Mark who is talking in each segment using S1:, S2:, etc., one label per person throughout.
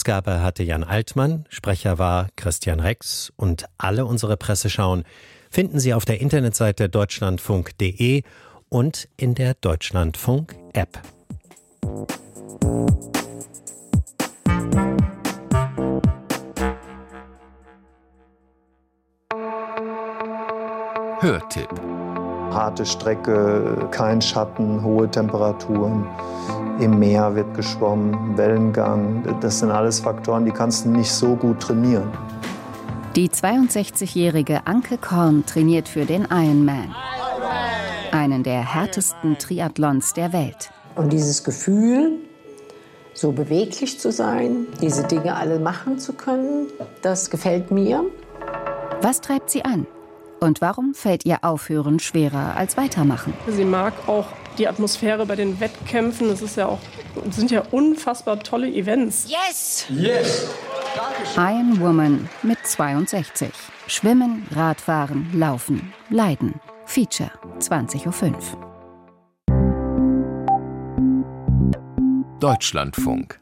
S1: Ausgabe hatte Jan Altmann, Sprecher war Christian Rex und alle unsere Presseschauen finden Sie auf der Internetseite deutschlandfunk.de und in der Deutschlandfunk-App.
S2: Hörtipp.
S3: Harte Strecke, kein Schatten, hohe Temperaturen. Im Meer wird geschwommen, Wellengang. Das sind alles Faktoren, die kannst du nicht so gut trainieren.
S4: Die 62-jährige Anke Korn trainiert für den Ironman. Einen der härtesten Triathlons der Welt.
S5: Und dieses Gefühl, so beweglich zu sein, diese Dinge alle machen zu können, das gefällt mir.
S4: Was treibt sie an? Und warum fällt ihr Aufhören schwerer als Weitermachen?
S6: Sie mag auch die Atmosphäre bei den Wettkämpfen. Es sind ja unfassbar tolle Events.
S5: Yes!
S3: Yes!
S4: Iron Woman mit 62. Schwimmen, Radfahren, Laufen, Leiden. Feature, 20:05 Uhr.
S2: Deutschlandfunk.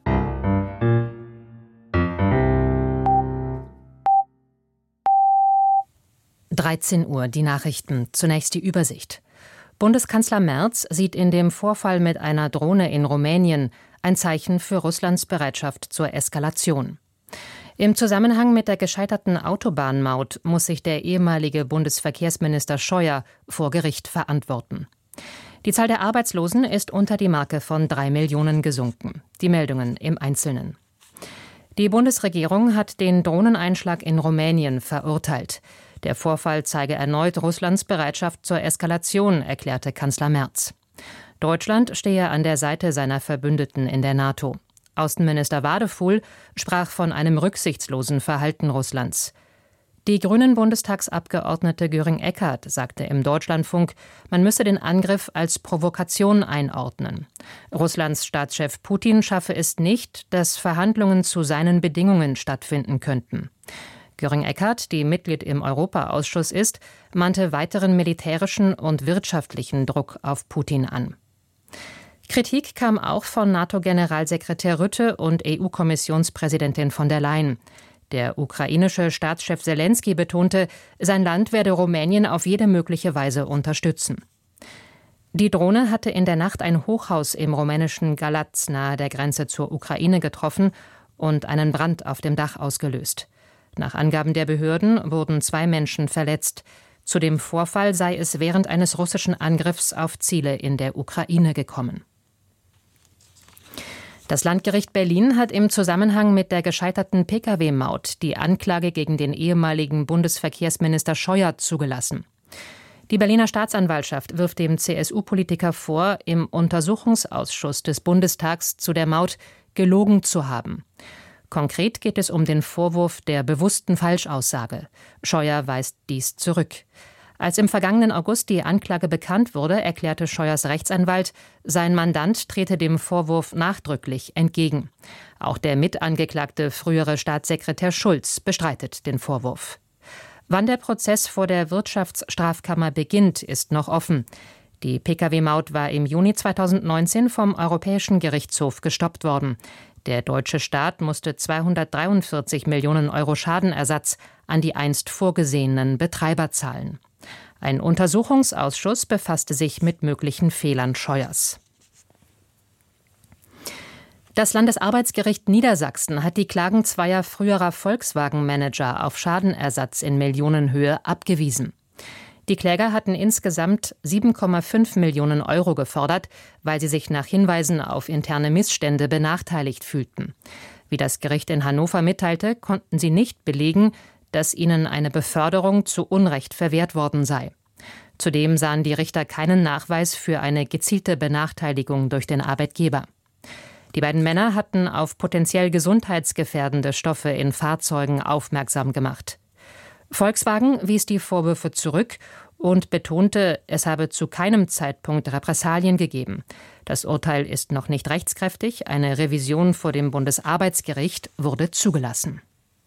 S7: (13 Uhr), die Nachrichten. Zunächst die Übersicht. Bundeskanzler Merz sieht in dem Vorfall mit einer Drohne in Rumänien ein Zeichen für Russlands Bereitschaft zur Eskalation. Im Zusammenhang mit der gescheiterten Autobahnmaut muss sich der ehemalige Bundesverkehrsminister Scheuer vor Gericht verantworten. Die Zahl der Arbeitslosen ist unter die Marke von 3 Millionen gesunken. Die Meldungen im Einzelnen. Die Bundesregierung hat den Drohneneinschlag in Rumänien verurteilt. Der Vorfall zeige erneut Russlands Bereitschaft zur Eskalation, erklärte Kanzler Merz. Deutschland stehe an der Seite seiner Verbündeten in der NATO. Außenminister Wadefuhl sprach von einem rücksichtslosen Verhalten Russlands. Die Grünen-Bundestagsabgeordnete Göring-Eckardt sagte im Deutschlandfunk, man müsse den Angriff als Provokation einordnen. Russlands Staatschef Putin schaffe es nicht, dass Verhandlungen zu seinen Bedingungen stattfinden könnten. Göring-Eckardt, die Mitglied im Europaausschuss ist, mahnte weiteren militärischen und wirtschaftlichen Druck auf Putin an. Kritik kam auch von NATO-Generalsekretär Rutte und EU-Kommissionspräsidentin von der Leyen. Der ukrainische Staatschef Selenskyj betonte, sein Land werde Rumänien auf jede mögliche Weise unterstützen. Die Drohne hatte in der Nacht ein Hochhaus im rumänischen Galați nahe der Grenze zur Ukraine getroffen und einen Brand auf dem Dach ausgelöst. Nach Angaben der Behörden wurden 2 Menschen verletzt. Zu dem Vorfall sei es während eines russischen Angriffs auf Ziele in der Ukraine gekommen. Das Landgericht Berlin hat im Zusammenhang mit der gescheiterten Pkw-Maut die Anklage gegen den ehemaligen Bundesverkehrsminister Scheuer zugelassen. Die Berliner Staatsanwaltschaft wirft dem CSU-Politiker vor, im Untersuchungsausschuss des Bundestags zu der Maut gelogen zu haben. Konkret geht es um den Vorwurf der bewussten Falschaussage. Scheuer weist dies zurück. Als im vergangenen August die Anklage bekannt wurde, erklärte Scheuers Rechtsanwalt, sein Mandant trete dem Vorwurf nachdrücklich entgegen. Auch der mitangeklagte frühere Staatssekretär Schulz bestreitet den Vorwurf. Wann der Prozess vor der Wirtschaftsstrafkammer beginnt, ist noch offen. Die Pkw-Maut war im Juni 2019 vom Europäischen Gerichtshof gestoppt worden. Der deutsche Staat musste 243 Millionen Euro Schadenersatz an die einst vorgesehenen Betreiber zahlen. Ein Untersuchungsausschuss befasste sich mit möglichen Fehlern Scheuers. Das Landesarbeitsgericht Niedersachsen hat die Klagen zweier früherer Volkswagen-Manager auf Schadenersatz in Millionenhöhe abgewiesen. Die Kläger hatten insgesamt 7,5 Millionen Euro gefordert, weil sie sich nach Hinweisen auf interne Missstände benachteiligt fühlten. Wie das Gericht in Hannover mitteilte, konnten sie nicht belegen, dass ihnen eine Beförderung zu Unrecht verwehrt worden sei. Zudem sahen die Richter keinen Nachweis für eine gezielte Benachteiligung durch den Arbeitgeber. Die beiden Männer hatten auf potenziell gesundheitsgefährdende Stoffe in Fahrzeugen aufmerksam gemacht. Volkswagen wies die Vorwürfe zurück und betonte, es habe zu keinem Zeitpunkt Repressalien gegeben. Das Urteil ist noch nicht rechtskräftig. Eine Revision vor dem Bundesarbeitsgericht wurde zugelassen.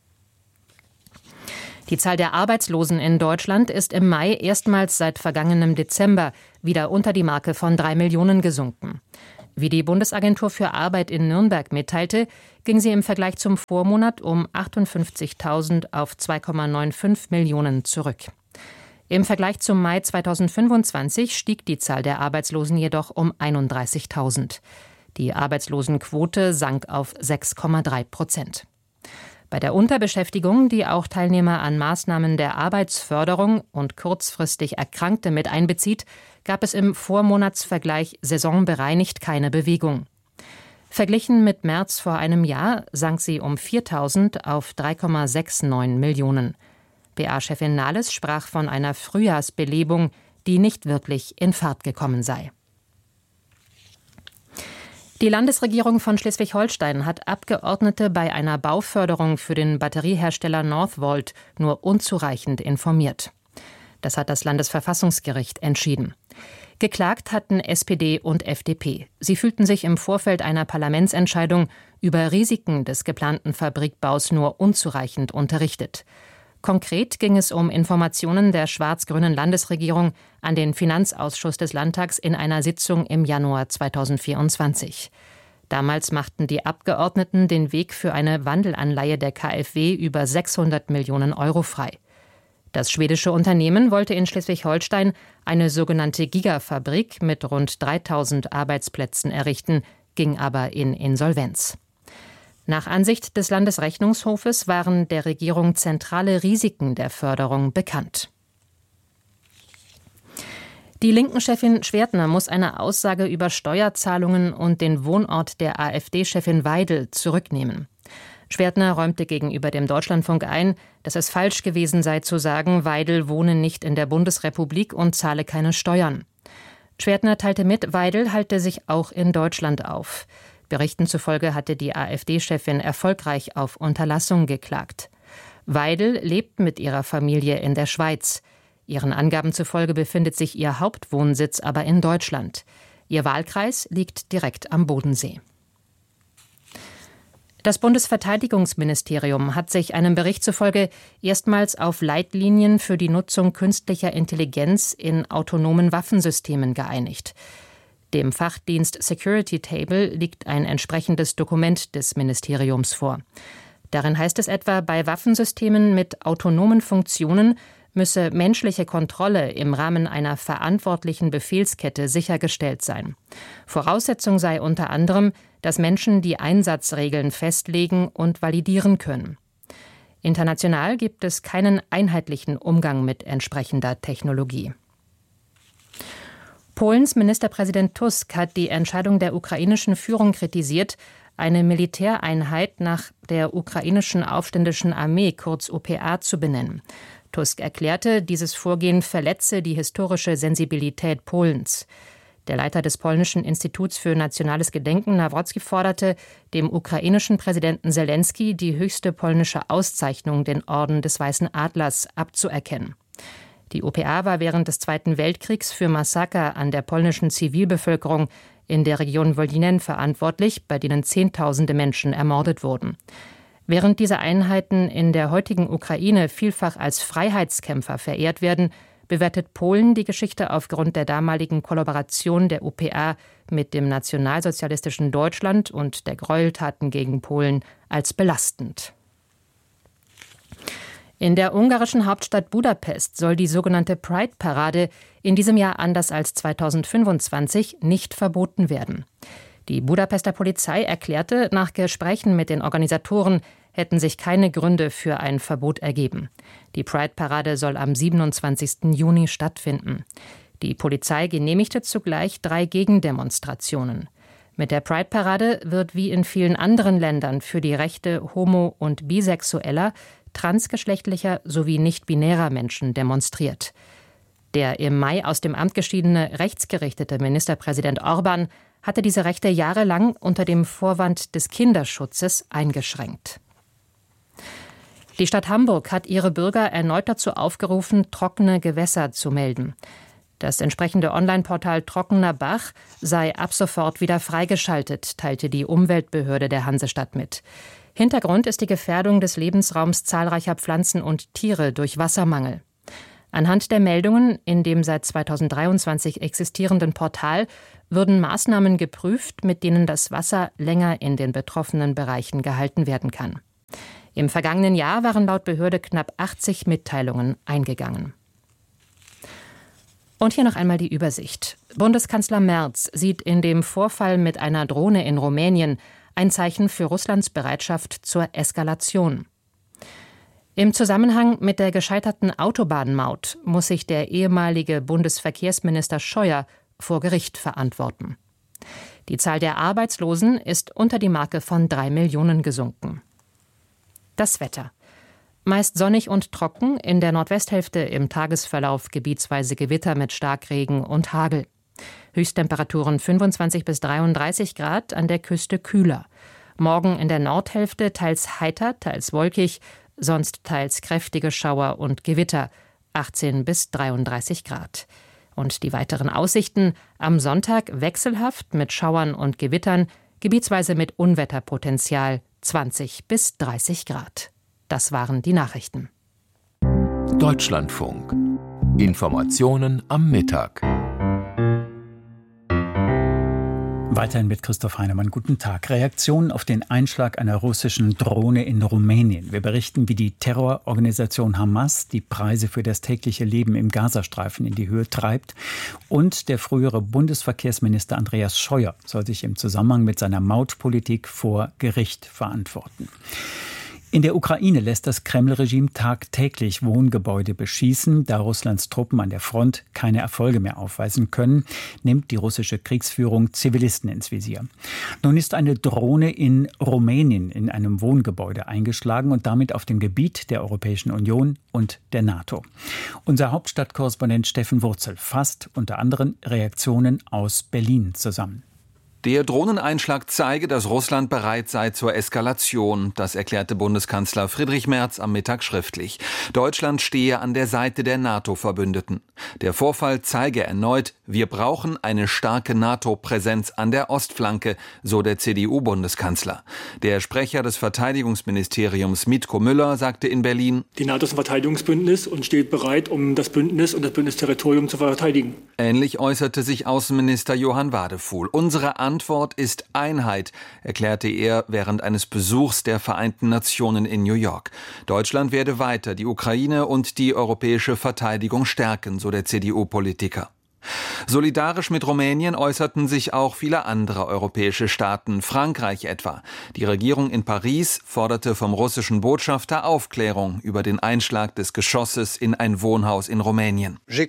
S7: Die Zahl der Arbeitslosen in Deutschland ist im Mai erstmals seit vergangenem Dezember wieder unter die Marke von 3 Millionen gesunken. Wie die Bundesagentur für Arbeit in Nürnberg mitteilte, ging sie im Vergleich zum Vormonat um 58.000 auf 2,95 Millionen zurück. Im Vergleich zum Mai 2025 stieg die Zahl der Arbeitslosen jedoch um 31.000. Die Arbeitslosenquote sank auf 6,3%. Bei der Unterbeschäftigung, die auch Teilnehmer an Maßnahmen der Arbeitsförderung und kurzfristig Erkrankte mit einbezieht, gab es im Vormonatsvergleich saisonbereinigt keine Bewegung. Verglichen mit März vor einem Jahr sank sie um 4.000 auf 3,69 Millionen. BA-Chefin Nahles sprach von einer Frühjahrsbelebung, die nicht wirklich in Fahrt gekommen sei. Die Landesregierung von Schleswig-Holstein hat Abgeordnete bei einer Bauförderung für den Batteriehersteller Northvolt nur unzureichend informiert. Das hat das Landesverfassungsgericht entschieden. Geklagt hatten SPD und FDP. Sie fühlten sich im Vorfeld einer Parlamentsentscheidung über Risiken des geplanten Fabrikbaus nur unzureichend unterrichtet. Konkret ging es um Informationen der schwarz-grünen Landesregierung an den Finanzausschuss des Landtags in einer Sitzung im Januar 2024. Damals machten die Abgeordneten den Weg für eine Wandelanleihe der KfW über 600 Millionen Euro frei. Das schwedische Unternehmen wollte in Schleswig-Holstein eine sogenannte Gigafabrik mit rund 3.000 Arbeitsplätzen errichten, ging aber in Insolvenz. Nach Ansicht des Landesrechnungshofes waren der Regierung zentrale Risiken der Förderung bekannt. Die Linken-Chefin Schwertner muss eine Aussage über Steuerzahlungen und den Wohnort der AfD-Chefin Weidel zurücknehmen. Schwertner räumte gegenüber dem Deutschlandfunk ein, dass es falsch gewesen sei zu sagen, Weidel wohne nicht in der Bundesrepublik und zahle keine Steuern. Schwertner teilte mit, Weidel halte sich auch in Deutschland auf. Berichten zufolge hatte die AfD-Chefin erfolgreich auf Unterlassung geklagt. Weidel lebt mit ihrer Familie in der Schweiz. Ihren Angaben zufolge befindet sich ihr Hauptwohnsitz aber in Deutschland. Ihr Wahlkreis liegt direkt am Bodensee. Das Bundesverteidigungsministerium hat sich einem Bericht zufolge erstmals auf Leitlinien für die Nutzung künstlicher Intelligenz in autonomen Waffensystemen geeinigt. Dem Fachdienst Security Table liegt ein entsprechendes Dokument des Ministeriums vor. Darin heißt es etwa, bei Waffensystemen mit autonomen Funktionen müsse menschliche Kontrolle im Rahmen einer verantwortlichen Befehlskette sichergestellt sein. Voraussetzung sei unter anderem, dass Menschen die Einsatzregeln festlegen und validieren können. International gibt es keinen einheitlichen Umgang mit entsprechender Technologie. Polens Ministerpräsident Tusk hat die Entscheidung der ukrainischen Führung kritisiert, eine Militäreinheit nach der ukrainischen Aufständischen Armee, kurz UPA, zu benennen. Tusk erklärte, dieses Vorgehen verletze die historische Sensibilität Polens. Der Leiter des polnischen Instituts für nationales Gedenken, Nawrocki, forderte, dem ukrainischen Präsidenten Zelensky die höchste polnische Auszeichnung, den Orden des Weißen Adlers, abzuerkennen. Die UPA war während des Zweiten Weltkriegs für Massaker an der polnischen Zivilbevölkerung in der Region Wolynin verantwortlich, bei denen Zehntausende Menschen ermordet wurden. Während diese Einheiten in der heutigen Ukraine vielfach als Freiheitskämpfer verehrt werden, bewertet Polen die Geschichte aufgrund der damaligen Kollaboration der UPA mit dem nationalsozialistischen Deutschland und der Gräueltaten gegen Polen als belastend. In der ungarischen Hauptstadt Budapest soll die sogenannte Pride-Parade in diesem Jahr anders als 2025 nicht verboten werden. Die Budapester Polizei erklärte, nach Gesprächen mit den Organisatoren hätten sich keine Gründe für ein Verbot ergeben. Die Pride-Parade soll am 27. Juni stattfinden. Die Polizei genehmigte zugleich 3 Gegendemonstrationen. Mit der Pride-Parade wird wie in vielen anderen Ländern für die Rechte homo- und bisexueller, transgeschlechtlicher sowie nicht-binärer Menschen demonstriert. Der im Mai aus dem Amt geschiedene rechtsgerichtete Ministerpräsident Orbán hatte diese Rechte jahrelang unter dem Vorwand des Kinderschutzes eingeschränkt. Die Stadt Hamburg hat ihre Bürger erneut dazu aufgerufen, trockene Gewässer zu melden. Das entsprechende Online-Portal Trockener Bach sei ab sofort wieder freigeschaltet, teilte die Umweltbehörde der Hansestadt mit. Hintergrund ist die Gefährdung des Lebensraums zahlreicher Pflanzen und Tiere durch Wassermangel. Anhand der Meldungen in dem seit 2023 existierenden Portal würden Maßnahmen geprüft, mit denen das Wasser länger in den betroffenen Bereichen gehalten werden kann. Im vergangenen Jahr waren laut Behörde knapp 80 Mitteilungen eingegangen. Und hier noch einmal die Übersicht. Bundeskanzler Merz sieht in dem Vorfall mit einer Drohne in Rumänien ein Zeichen für Russlands Bereitschaft zur Eskalation. Im Zusammenhang mit der gescheiterten Autobahnmaut muss sich der ehemalige Bundesverkehrsminister Scheuer vor Gericht verantworten. Die Zahl der Arbeitslosen ist unter die Marke von 3 Millionen gesunken. Das Wetter. Meist sonnig und trocken, in der Nordwesthälfte im Tagesverlauf gebietsweise Gewitter mit Starkregen und Hagel. Höchsttemperaturen 25 bis 33 Grad, an der Küste kühler. Morgen in der Nordhälfte teils heiter, teils wolkig, sonst teils kräftige Schauer und Gewitter, 18 bis 33 Grad. Und die weiteren Aussichten: am Sonntag wechselhaft mit Schauern und Gewittern, gebietsweise mit Unwetterpotenzial, 20 bis 30 Grad. Das waren die Nachrichten.
S2: Deutschlandfunk. Informationen am Mittag.
S8: Weiterhin mit Christoph Heinemann. Guten Tag. Reaktionen auf den Einschlag einer russischen Drohne in Rumänien. Wir berichten, wie die Terrororganisation Hamas die Preise für das tägliche Leben im Gazastreifen in die Höhe treibt. Und der frühere Bundesverkehrsminister Andreas Scheuer soll sich im Zusammenhang mit seiner Mautpolitik vor Gericht verantworten. In der Ukraine lässt das Kreml-Regime tagtäglich Wohngebäude beschießen. Da Russlands Truppen an der Front keine Erfolge mehr aufweisen können, nimmt die russische Kriegsführung Zivilisten ins Visier. Nun ist eine Drohne in Rumänien in einem Wohngebäude eingeschlagen und damit auf dem Gebiet der Europäischen Union und der NATO. Unser Hauptstadtkorrespondent Steffen Wurzel fasst unter anderem Reaktionen aus Berlin zusammen.
S9: Der Drohneneinschlag zeige, dass Russland bereit sei zur Eskalation. Das erklärte Bundeskanzler Friedrich Merz am Mittag schriftlich. Deutschland stehe an der Seite der NATO-Verbündeten. Der Vorfall zeige erneut, wir brauchen eine starke NATO-Präsenz an der Ostflanke, so der CDU-Bundeskanzler. Der Sprecher des Verteidigungsministeriums Mitko Müller sagte in Berlin:
S10: Die NATO ist ein Verteidigungsbündnis und steht bereit, um das Bündnis und das Bündnisterritorium zu verteidigen.
S9: Ähnlich äußerte sich Außenminister Johann Wadefuhl. Unsere Antwort ist Einheit, erklärte er während eines Besuchs der Vereinten Nationen in New York. Deutschland werde weiter die Ukraine und die europäische Verteidigung stärken, so der CDU-Politiker. Solidarisch mit Rumänien äußerten sich auch viele andere europäische Staaten, Frankreich etwa. Die Regierung in Paris forderte vom russischen Botschafter Aufklärung über den Einschlag des Geschosses in ein Wohnhaus in Rumänien. Er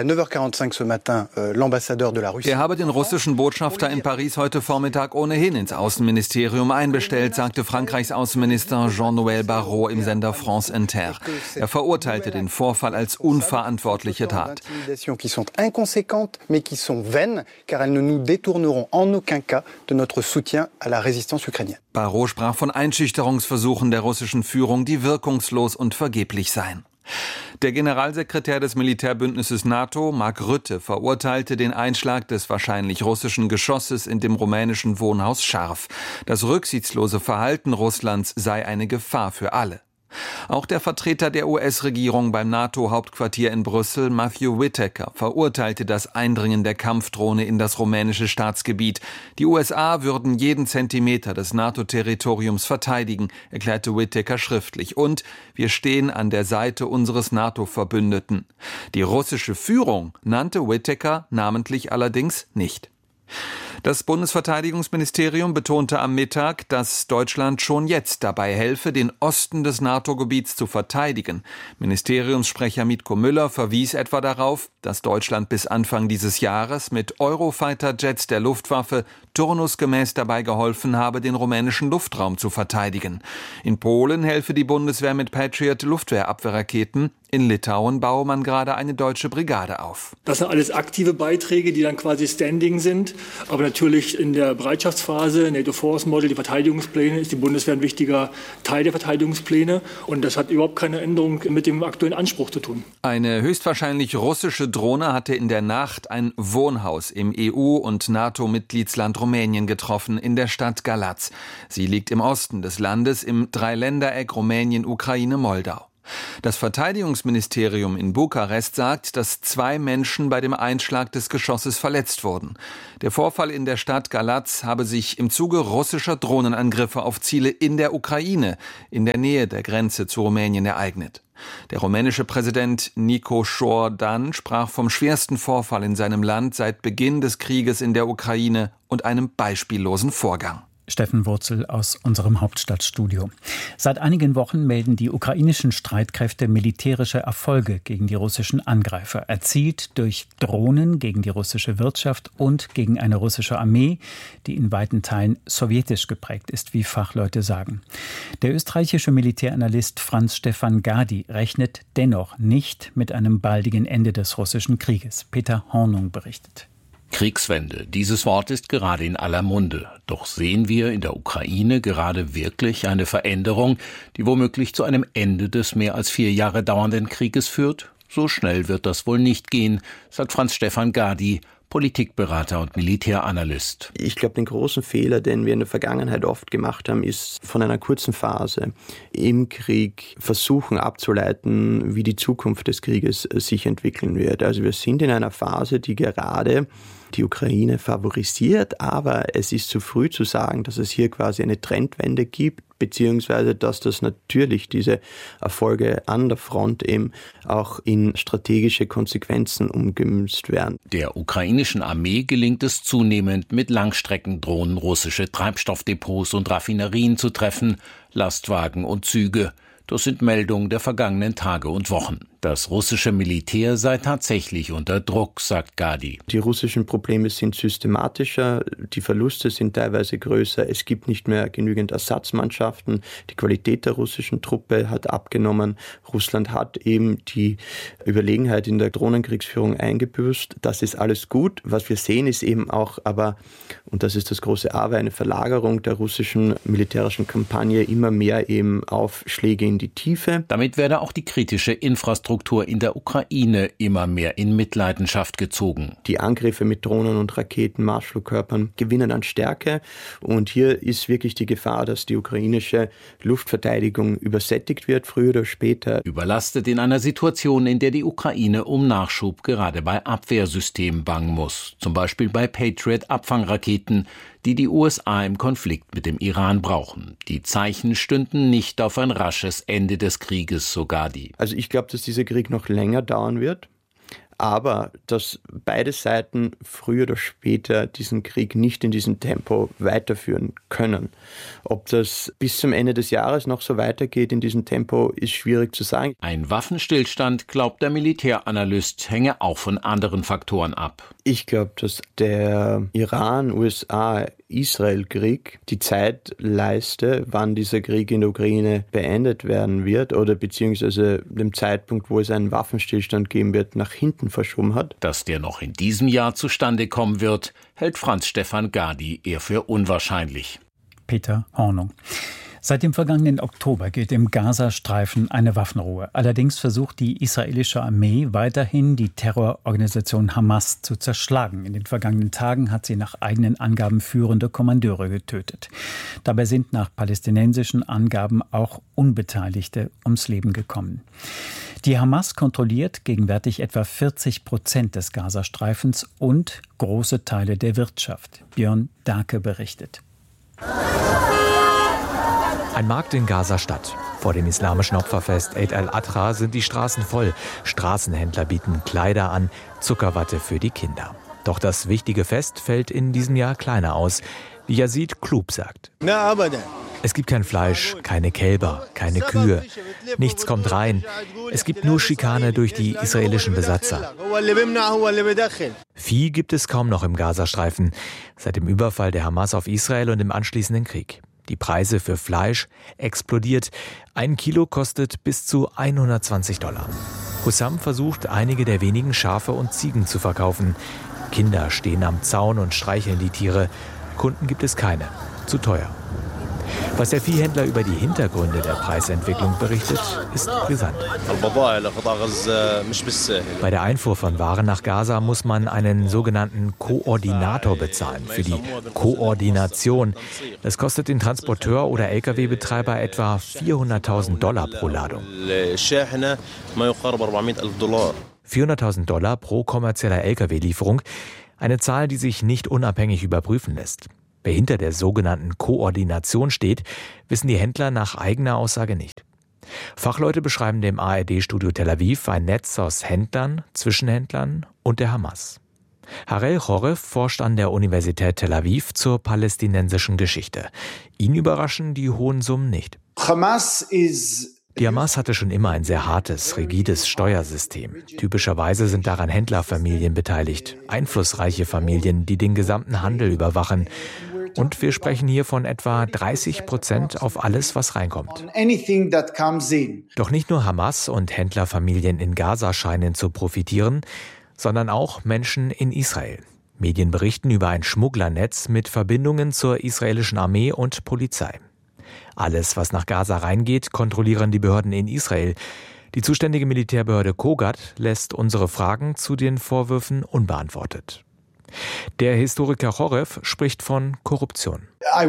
S9: habe den russischen Botschafter in Paris heute Vormittag ohnehin ins Außenministerium einbestellt, sagte Frankreichs Außenminister Jean-Noël Barrot im Sender France Inter. Er verurteilte den Vorfall als unverantwortliche Tat.
S11: Mais qui sont vaines, car elles ne nous détourneront en aucun cas de notre soutien à la résistance ukrainienne.
S9: Barrot sprach von Einschüchterungsversuchen der russischen Führung, die wirkungslos und vergeblich seien. Der Generalsekretär des Militärbündnisses NATO, Mark Rutte, verurteilte den Einschlag des wahrscheinlich russischen Geschosses in dem rumänischen Wohnhaus scharf. Das rücksichtslose Verhalten Russlands sei eine Gefahr für alle. Auch der Vertreter der US-Regierung beim NATO-Hauptquartier in Brüssel, Matthew Whitaker, verurteilte das Eindringen der Kampfdrohne in das rumänische Staatsgebiet. Die USA würden jeden Zentimeter des NATO-Territoriums verteidigen, erklärte Whitaker schriftlich. Und wir stehen an der Seite unseres NATO-Verbündeten. Die russische Führung nannte Whitaker namentlich allerdings nicht. Das Bundesverteidigungsministerium betonte am Mittag, dass Deutschland schon jetzt dabei helfe, den Osten des NATO-Gebiets zu verteidigen. Ministeriumssprecher Mitko Müller verwies etwa darauf, dass Deutschland bis Anfang dieses Jahres mit Eurofighter-Jets der Luftwaffe turnusgemäß dabei geholfen habe, den rumänischen Luftraum zu verteidigen. In Polen helfe die Bundeswehr mit Patriot-Luftwehrabwehrraketen. In Litauen baue man gerade eine deutsche Brigade auf.
S10: Das sind alles aktive Beiträge, die dann quasi standing sind. Aber natürlich in der Bereitschaftsphase, NATO Force Model, die Verteidigungspläne, ist die Bundeswehr ein wichtiger Teil der Verteidigungspläne. Und das hat überhaupt keine Änderung mit dem aktuellen Anspruch zu tun.
S9: Eine höchstwahrscheinlich russische Drohne hatte in der Nacht ein Wohnhaus im EU- und NATO-Mitgliedsland Rumänien getroffen, in der Stadt Galați. Sie liegt im Osten des Landes im Dreiländereck Rumänien, Ukraine, Moldau. Das Verteidigungsministerium in Bukarest sagt, dass 2 Menschen bei dem Einschlag des Geschosses verletzt wurden. Der Vorfall in der Stadt Galatz habe sich im Zuge russischer Drohnenangriffe auf Ziele in der Ukraine, in der Nähe der Grenze zu Rumänien, ereignet. Der rumänische Präsident Nicu Șordan sprach vom schwersten Vorfall in seinem Land seit Beginn des Krieges in der Ukraine und einem beispiellosen Vorgang.
S8: Steffen Wurzel aus unserem Hauptstadtstudio. Seit einigen Wochen melden die ukrainischen Streitkräfte militärische Erfolge gegen die russischen Angreifer, erzielt durch Drohnen gegen die russische Wirtschaft und gegen eine russische Armee, die in weiten Teilen sowjetisch geprägt ist, wie Fachleute sagen. Der österreichische Militäranalyst Franz Stefan Gady rechnet dennoch nicht mit einem baldigen Ende des russischen Krieges. Peter Hornung berichtet.
S12: Kriegswende, dieses Wort ist gerade in aller Munde. Doch sehen wir in der Ukraine gerade wirklich eine Veränderung, die womöglich zu einem Ende des mehr als 4 Jahre dauernden Krieges führt? So schnell wird das wohl nicht gehen, sagt Franz Stefan Gady, Politikberater und Militäranalyst.
S13: Ich glaube, den großen Fehler, den wir in der Vergangenheit oft gemacht haben, ist von einer kurzen Phase im Krieg versuchen abzuleiten, wie die Zukunft des Krieges sich entwickeln wird. Also wir sind in einer Phase, die gerade die Ukraine favorisiert, aber es ist zu früh zu sagen, dass es hier quasi eine Trendwende gibt, beziehungsweise dass das natürlich diese Erfolge an der Front eben auch in strategische Konsequenzen umgemünzt werden.
S12: Der ukrainischen Armee gelingt es zunehmend, mit Langstreckendrohnen russische Treibstoffdepots und Raffinerien zu treffen, Lastwagen und Züge. Das sind Meldungen der vergangenen Tage und Wochen. Das russische Militär sei tatsächlich unter Druck, sagt Gady.
S13: Die russischen Probleme sind systematischer, die Verluste sind teilweise größer, es gibt nicht mehr genügend Ersatzmannschaften, die Qualität der russischen Truppe hat abgenommen. Russland hat eben die Überlegenheit in der Drohnenkriegsführung eingebüßt. Das ist alles gut. Was wir sehen ist eben auch, aber, und das ist das große Aber, eine Verlagerung der russischen militärischen Kampagne immer mehr eben auf Schläge in die Tiefe.
S12: Damit werde auch die kritische Infrastruktur in der Ukraine immer mehr in Mitleidenschaft gezogen.
S13: Die Angriffe mit Drohnen und Raketen, Marschflugkörpern gewinnen an Stärke und hier ist wirklich die Gefahr, dass die ukrainische Luftverteidigung übersättigt wird, früher oder später.
S12: Überlastet in einer Situation, in der die Ukraine um Nachschub gerade bei Abwehrsystemen bangen muss. Zum Beispiel bei Patriot-Abfangraketen, die die USA im Konflikt mit dem Iran brauchen. Die Zeichen stünden nicht auf ein rasches Ende des Krieges, so Gady.
S13: Also ich glaube, dass dieser Krieg noch länger dauern wird, aber dass beide Seiten früher oder später diesen Krieg nicht in diesem Tempo weiterführen können. Ob das bis zum Ende des Jahres noch so weitergeht in diesem Tempo, ist schwierig zu sagen.
S12: Ein Waffenstillstand, glaubt der Militäranalyst, hänge auch von anderen Faktoren ab.
S13: Ich glaube, dass der Iran-USA-Israel-Krieg die Zeitleiste, wann dieser Krieg in der Ukraine beendet werden wird oder beziehungsweise dem Zeitpunkt, wo es einen Waffenstillstand geben wird, nach hinten verschoben hat.
S12: Dass der noch in diesem Jahr zustande kommen wird, hält Franz Stefan Gady eher für unwahrscheinlich.
S8: Peter Hornung. Seit dem vergangenen Oktober gilt im Gazastreifen eine Waffenruhe. Allerdings versucht die israelische Armee weiterhin, die Terrororganisation Hamas zu zerschlagen. In den vergangenen Tagen hat sie nach eigenen Angaben führende Kommandeure getötet. Dabei sind nach palästinensischen Angaben auch Unbeteiligte ums Leben gekommen. Die Hamas kontrolliert gegenwärtig etwa 40% des Gazastreifens und große Teile der Wirtschaft. Björn Dahlke berichtet.
S14: Ein Markt in Gaza-Stadt. Vor dem islamischen Opferfest Eid al-Adha sind die Straßen voll. Straßenhändler bieten Kleider an, Zuckerwatte für die Kinder. Doch das wichtige Fest fällt in diesem Jahr kleiner aus, wie Yazid Klub sagt. Es gibt kein Fleisch, keine Kälber, keine Kühe. Nichts kommt rein. Es gibt nur Schikane durch die israelischen Besatzer. Vieh gibt es kaum noch im Gazastreifen, seit dem Überfall der Hamas auf Israel und dem anschließenden Krieg. Die Preise für Fleisch explodiert. 1 Kilo kostet bis zu $120. Hussam versucht, einige der wenigen Schafe und Ziegen zu verkaufen. Kinder stehen am Zaun und streicheln die Tiere. Kunden gibt es keine. Zu teuer. Was der Viehhändler über die Hintergründe der Preisentwicklung berichtet, ist brisant. Bei der Einfuhr von Waren nach Gaza muss man einen sogenannten Koordinator bezahlen für die Koordination. Das kostet den Transporteur oder Lkw-Betreiber etwa $400.000 pro Ladung. $400.000 pro kommerzieller Lkw-Lieferung, eine Zahl, die sich nicht unabhängig überprüfen lässt. Wer hinter der sogenannten Koordination steht, wissen die Händler nach eigener Aussage nicht. Fachleute beschreiben dem ARD-Studio Tel Aviv ein Netz aus Händlern, Zwischenhändlern und der Hamas. Harel Chorev forscht an der Universität Tel Aviv zur palästinensischen Geschichte. Ihn überraschen die hohen Summen nicht. Die Hamas hatte schon immer ein sehr hartes, rigides Steuersystem. Typischerweise sind daran Händlerfamilien beteiligt, einflussreiche Familien, die den gesamten Handel überwachen. Und wir sprechen hier von etwa 30% auf alles, was reinkommt. Doch nicht nur Hamas und Händlerfamilien in Gaza scheinen zu profitieren, sondern auch Menschen in Israel. Medien berichten über ein Schmugglernetz mit Verbindungen zur israelischen Armee und Polizei. Alles, was nach Gaza reingeht, kontrollieren die Behörden in Israel. Die zuständige Militärbehörde Kogat lässt unsere Fragen zu den Vorwürfen unbeantwortet. Der Historiker Chorev spricht von Korruption. Ich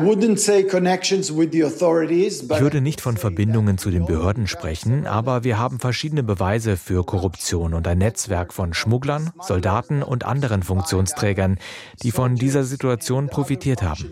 S14: würde nicht von Verbindungen zu den Behörden sprechen, aber wir haben verschiedene Beweise für Korruption und ein Netzwerk von Schmugglern, Soldaten und anderen Funktionsträgern, die von dieser Situation profitiert haben.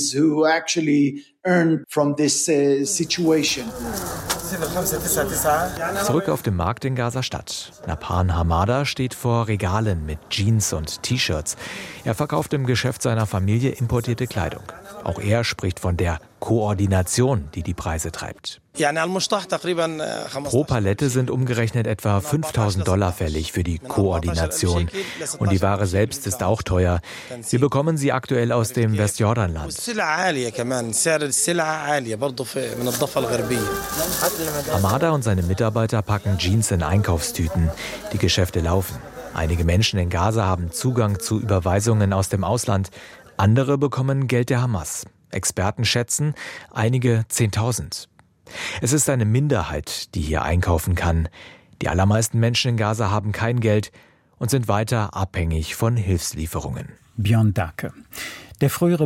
S14: Zurück auf dem Markt in Gaza-Stadt. Napan Hamada steht vor Regalen mit Jeans und T-Shirts. Er verkauft im Geschäft seiner Familie importierte Kleidung. Auch er spricht von der Koordination, die die Preise treibt. Pro Palette sind umgerechnet etwa $5.000 fällig für die Koordination. Und die Ware selbst ist auch teuer. Wir bekommen sie aktuell aus dem Westjordanland. Hamada und seine Mitarbeiter packen Jeans in Einkaufstüten. Die Geschäfte laufen. Einige Menschen in Gaza haben Zugang zu Überweisungen aus dem Ausland. Andere bekommen Geld der Hamas. Experten schätzen, einige 10.000. Es ist eine Minderheit, die hier einkaufen kann. Die allermeisten Menschen in Gaza haben kein Geld und sind weiter abhängig von Hilfslieferungen.
S8: Björn Dake. Der frühere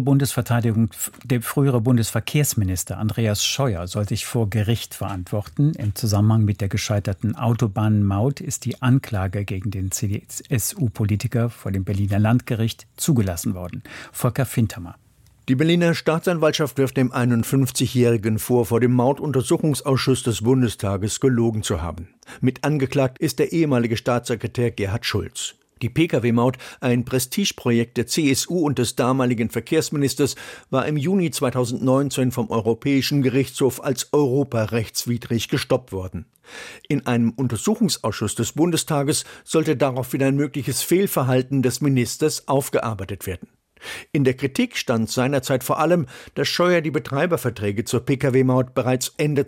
S8: Bundesverkehrsminister Andreas Scheuer soll sich vor Gericht verantworten. Im Zusammenhang mit der gescheiterten Autobahnmaut ist die Anklage gegen den CDU-Politiker vor dem Berliner Landgericht zugelassen worden. Volker Fintermer.
S15: Die Berliner Staatsanwaltschaft wirft dem 51-Jährigen vor dem Mautuntersuchungsausschuss des Bundestages gelogen zu haben. Mit angeklagt ist der ehemalige Staatssekretär Gerhard Schulz. Die Pkw-Maut, ein Prestigeprojekt der CSU und des damaligen Verkehrsministers, war im Juni 2019 vom Europäischen Gerichtshof als europarechtswidrig gestoppt worden. In einem Untersuchungsausschuss des Bundestages sollte daraufhin ein mögliches Fehlverhalten des Ministers aufgearbeitet werden. In der Kritik stand seinerzeit vor allem, dass Scheuer die Betreiberverträge zur Pkw-Maut bereits Ende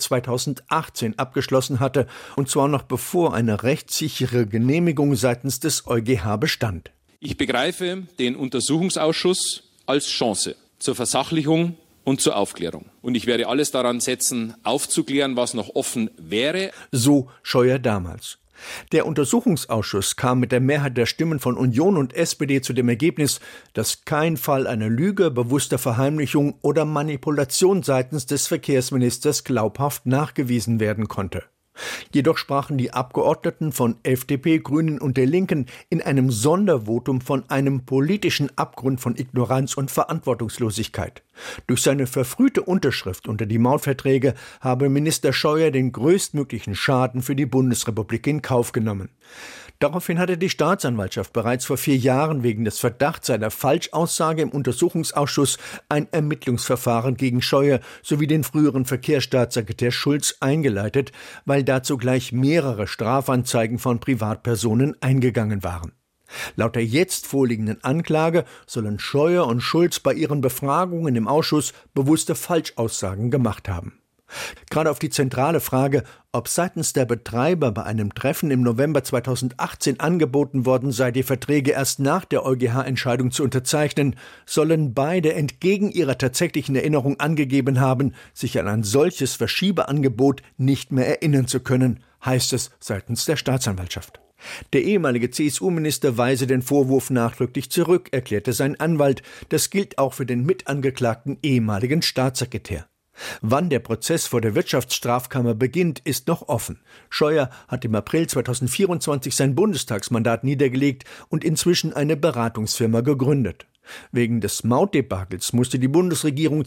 S15: 2018 abgeschlossen hatte, und zwar noch bevor eine rechtssichere Genehmigung seitens des EuGH bestand.
S16: Ich begreife den Untersuchungsausschuss als Chance zur Versachlichung und zur Aufklärung. Und ich werde alles daran setzen, aufzuklären, was noch offen wäre.
S15: So Scheuer damals. Der Untersuchungsausschuss kam mit der Mehrheit der Stimmen von Union und SPD zu dem Ergebnis, dass kein Fall einer Lüge, bewusster Verheimlichung oder Manipulation seitens des Verkehrsministers glaubhaft nachgewiesen werden konnte. Jedoch sprachen die Abgeordneten von FDP, Grünen und der Linken in einem Sondervotum von einem politischen Abgrund von Ignoranz und Verantwortungslosigkeit. Durch seine verfrühte Unterschrift unter die Mautverträge habe Minister Scheuer den größtmöglichen Schaden für die Bundesrepublik in Kauf genommen. Daraufhin hatte die Staatsanwaltschaft bereits vor 4 Jahren wegen des Verdachts seiner Falschaussage im Untersuchungsausschuss ein Ermittlungsverfahren gegen Scheuer sowie den früheren Verkehrsstaatssekretär Schulz eingeleitet, weil dazu gleich mehrere Strafanzeigen von Privatpersonen eingegangen waren. Laut der jetzt vorliegenden Anklage sollen Scheuer und Schulz bei ihren Befragungen im Ausschuss bewusste Falschaussagen gemacht haben. Gerade auf die zentrale Frage, ob seitens der Betreiber bei einem Treffen im November 2018 angeboten worden sei, die Verträge erst nach der EuGH-Entscheidung zu unterzeichnen, sollen beide entgegen ihrer tatsächlichen Erinnerung angegeben haben, sich an ein solches Verschiebeangebot nicht mehr erinnern zu können, heißt es seitens der Staatsanwaltschaft. Der ehemalige CSU-Minister weise den Vorwurf nachdrücklich zurück, erklärte sein Anwalt. Das gilt auch für den mitangeklagten ehemaligen Staatssekretär. Wann der Prozess vor der Wirtschaftsstrafkammer beginnt, ist noch offen. Scheuer hat im April 2024 sein Bundestagsmandat niedergelegt und inzwischen eine Beratungsfirma gegründet. Wegen des Mautdebakels musste die Bundesregierung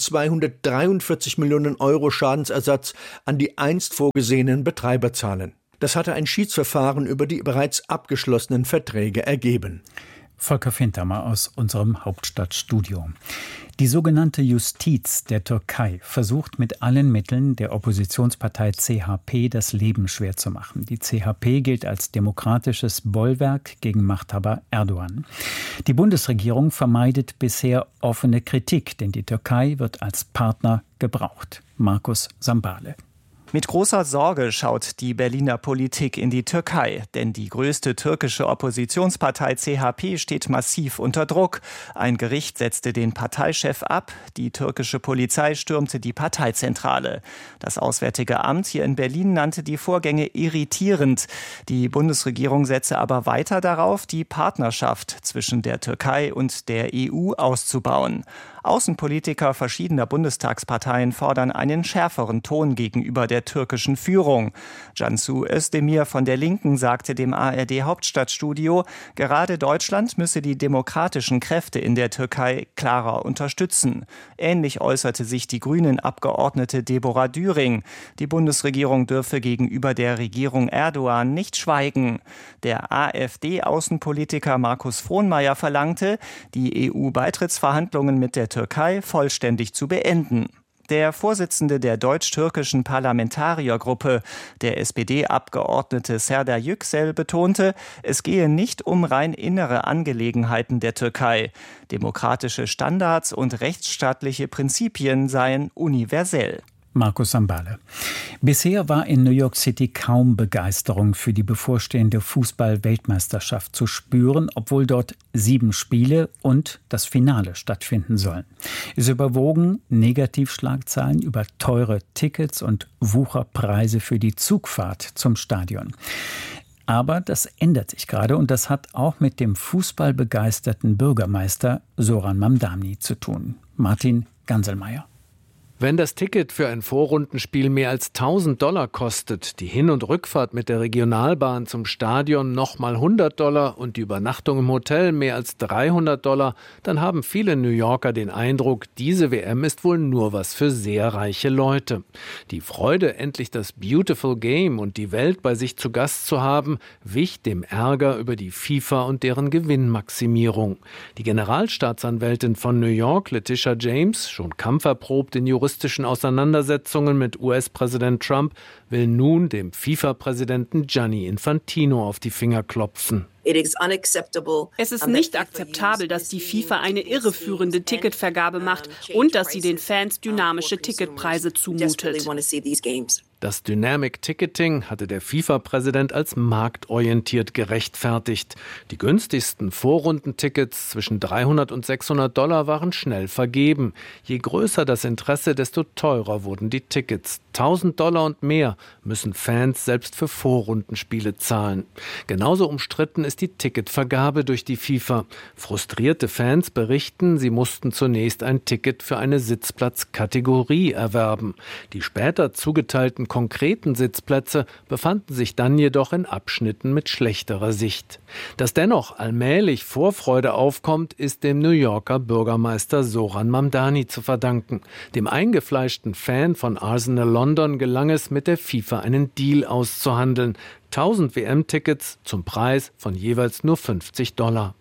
S15: 243 Millionen Euro Schadensersatz an die einst vorgesehenen Betreiber zahlen. Das hatte ein Schiedsverfahren über die bereits abgeschlossenen Verträge ergeben.
S8: Volker Fintermer aus unserem Hauptstadtstudio. Die sogenannte Justiz der Türkei versucht mit allen Mitteln der Oppositionspartei CHP das Leben schwer zu machen. Die CHP gilt als demokratisches Bollwerk gegen Machthaber Erdogan. Die Bundesregierung vermeidet bisher offene Kritik, denn die Türkei wird als Partner gebraucht. Markus Sambale.
S17: Mit großer Sorge schaut die Berliner Politik in die Türkei, denn die größte türkische Oppositionspartei CHP steht massiv unter Druck. Ein Gericht setzte den Parteichef ab, die türkische Polizei stürmte die Parteizentrale. Das Auswärtige Amt hier in Berlin nannte die Vorgänge irritierend. Die Bundesregierung setze aber weiter darauf, die Partnerschaft zwischen der Türkei und der EU auszubauen. Außenpolitiker verschiedener Bundestagsparteien fordern einen schärferen Ton gegenüber der türkischen Führung. Cansu Özdemir von der Linken sagte dem ARD-Hauptstadtstudio, gerade Deutschland müsse die demokratischen Kräfte in der Türkei klarer unterstützen. Ähnlich äußerte sich die Grünen-Abgeordnete Deborah Düring. Die Bundesregierung dürfe gegenüber der Regierung Erdogan nicht schweigen. Der AfD-Außenpolitiker Markus Frohnmayer verlangte, die EU-Beitrittsverhandlungen mit der Türkei vollständig zu beenden. Der Vorsitzende der deutsch-türkischen Parlamentariergruppe, der SPD-Abgeordnete Serdar Yüksel, betonte, es gehe nicht um rein innere Angelegenheiten der Türkei. Demokratische Standards und rechtsstaatliche Prinzipien seien universell.
S8: Markus Sambale. Bisher war in New York City kaum Begeisterung für die bevorstehende Fußball-Weltmeisterschaft zu spüren, obwohl dort 7 Spiele und das Finale stattfinden sollen. Es überwogen Negativschlagzeilen über teure Tickets und Wucherpreise für die Zugfahrt zum Stadion. Aber das ändert sich gerade und das hat auch mit dem fußballbegeisterten Bürgermeister Zoran Mamdani zu tun. Martin Ganselmeier.
S18: Wenn das Ticket für ein Vorrundenspiel mehr als $1.000 kostet, die Hin- und Rückfahrt mit der Regionalbahn zum Stadion nochmal $100 und die Übernachtung im Hotel mehr als $300, dann haben viele New Yorker den Eindruck, diese WM ist wohl nur was für sehr reiche Leute. Die Freude, endlich das Beautiful Game und die Welt bei sich zu Gast zu haben, wich dem Ärger über die FIFA und deren Gewinnmaximierung. Die Generalstaatsanwältin von New York, Letitia James, schon kampferprobt in juristischen Auseinandersetzungen mit US-Präsident Trump, will nun dem FIFA-Präsidenten Gianni Infantino auf die Finger klopfen.
S19: Es ist nicht akzeptabel, dass die FIFA eine irreführende Ticketvergabe macht und dass sie den Fans dynamische Ticketpreise zumutet.
S18: Das Dynamic Ticketing hatte der FIFA-Präsident als marktorientiert gerechtfertigt. Die günstigsten Vorrundentickets zwischen $300 und $600 waren schnell vergeben. Je größer das Interesse, desto teurer wurden die Tickets. $1.000 und mehr müssen Fans selbst für Vorrundenspiele zahlen. Genauso umstritten ist die Ticketvergabe durch die FIFA. Frustrierte Fans berichten, sie mussten zunächst ein Ticket für eine Sitzplatzkategorie erwerben. Die später zugeteilten konkreten Sitzplätze befanden sich dann jedoch in Abschnitten mit schlechterer Sicht. Dass dennoch allmählich Vorfreude aufkommt, ist dem New Yorker Bürgermeister Zoran Mamdani zu verdanken. Dem eingefleischten Fan von Arsenal London gelang es, mit der FIFA einen Deal auszuhandeln. 1000 WM-Tickets zum Preis von jeweils nur $50.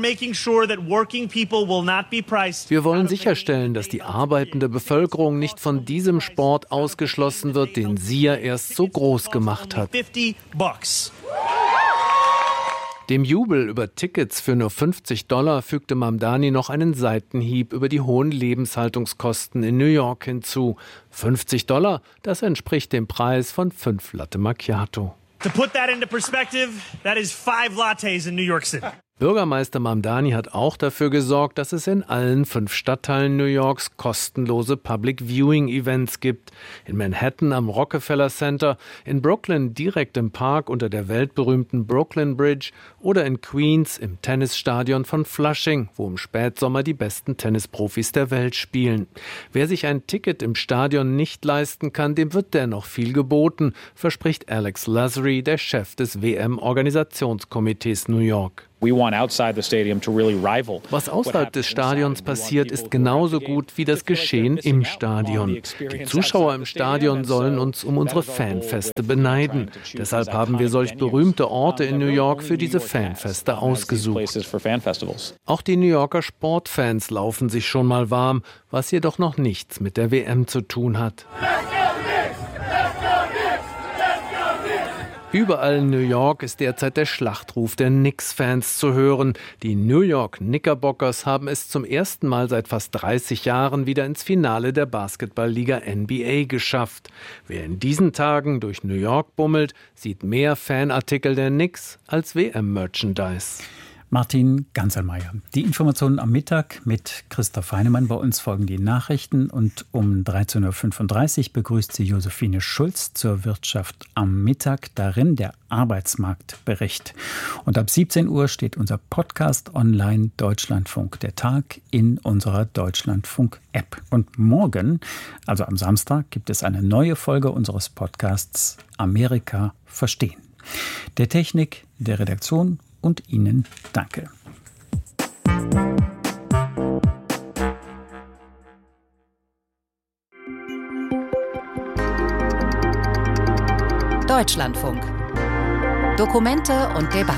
S18: Wir wollen sicherstellen, dass die arbeitende Bevölkerung nicht von diesem Sport ausgeschlossen wird, den sie ja erst so groß gemacht hat. Dem Jubel über Tickets für nur $50 fügte Mamdani noch einen Seitenhieb über die hohen Lebenshaltungskosten in New York hinzu. $50, das entspricht dem Preis von 5 Latte Macchiato.
S20: To put that into perspective, that is 5 lattes in New York City.
S18: Bürgermeister Mamdani hat auch dafür gesorgt, dass es in allen 5 Stadtteilen New Yorks kostenlose Public-Viewing-Events gibt. In Manhattan am Rockefeller Center, in Brooklyn direkt im Park unter der weltberühmten Brooklyn Bridge oder in Queens im Tennisstadion von Flushing, wo im Spätsommer die besten Tennisprofis der Welt spielen. Wer sich ein Ticket im Stadion nicht leisten kann, dem wird dennoch viel geboten, verspricht Alex Lasry, der Chef des WM-Organisationskomitees New York. Was außerhalb des Stadions passiert, ist genauso gut wie das Geschehen im Stadion. Die Zuschauer im Stadion sollen uns um unsere Fanfeste beneiden. Deshalb haben wir solch berühmte Orte in New York für diese Fanfeste ausgesucht. Auch die New Yorker Sportfans laufen sich schon mal warm, was jedoch noch nichts mit der WM zu tun hat. Überall in New York ist derzeit der Schlachtruf der Knicks-Fans zu hören. Die New York Knickerbockers haben es zum ersten Mal seit fast 30 Jahren wieder ins Finale der Basketballliga NBA geschafft. Wer in diesen Tagen durch New York bummelt, sieht mehr Fanartikel der Knicks als WM-Merchandise.
S8: Martin Ganselmeier. Die Informationen am Mittag mit Christoph Heinemann. Bei uns folgen die Nachrichten und um 13.35 Uhr begrüßt sie Josephine Schulz zur Wirtschaft am Mittag. Darin der Arbeitsmarktbericht. Und ab 17 Uhr steht unser Podcast online, Deutschlandfunk, der Tag, in unserer Deutschlandfunk-App. Und morgen, also am Samstag, gibt es eine neue Folge unseres Podcasts Amerika verstehen. Der Technik, der Redaktion und Ihnen danke.
S4: Deutschlandfunk. Dokumente und Debatten.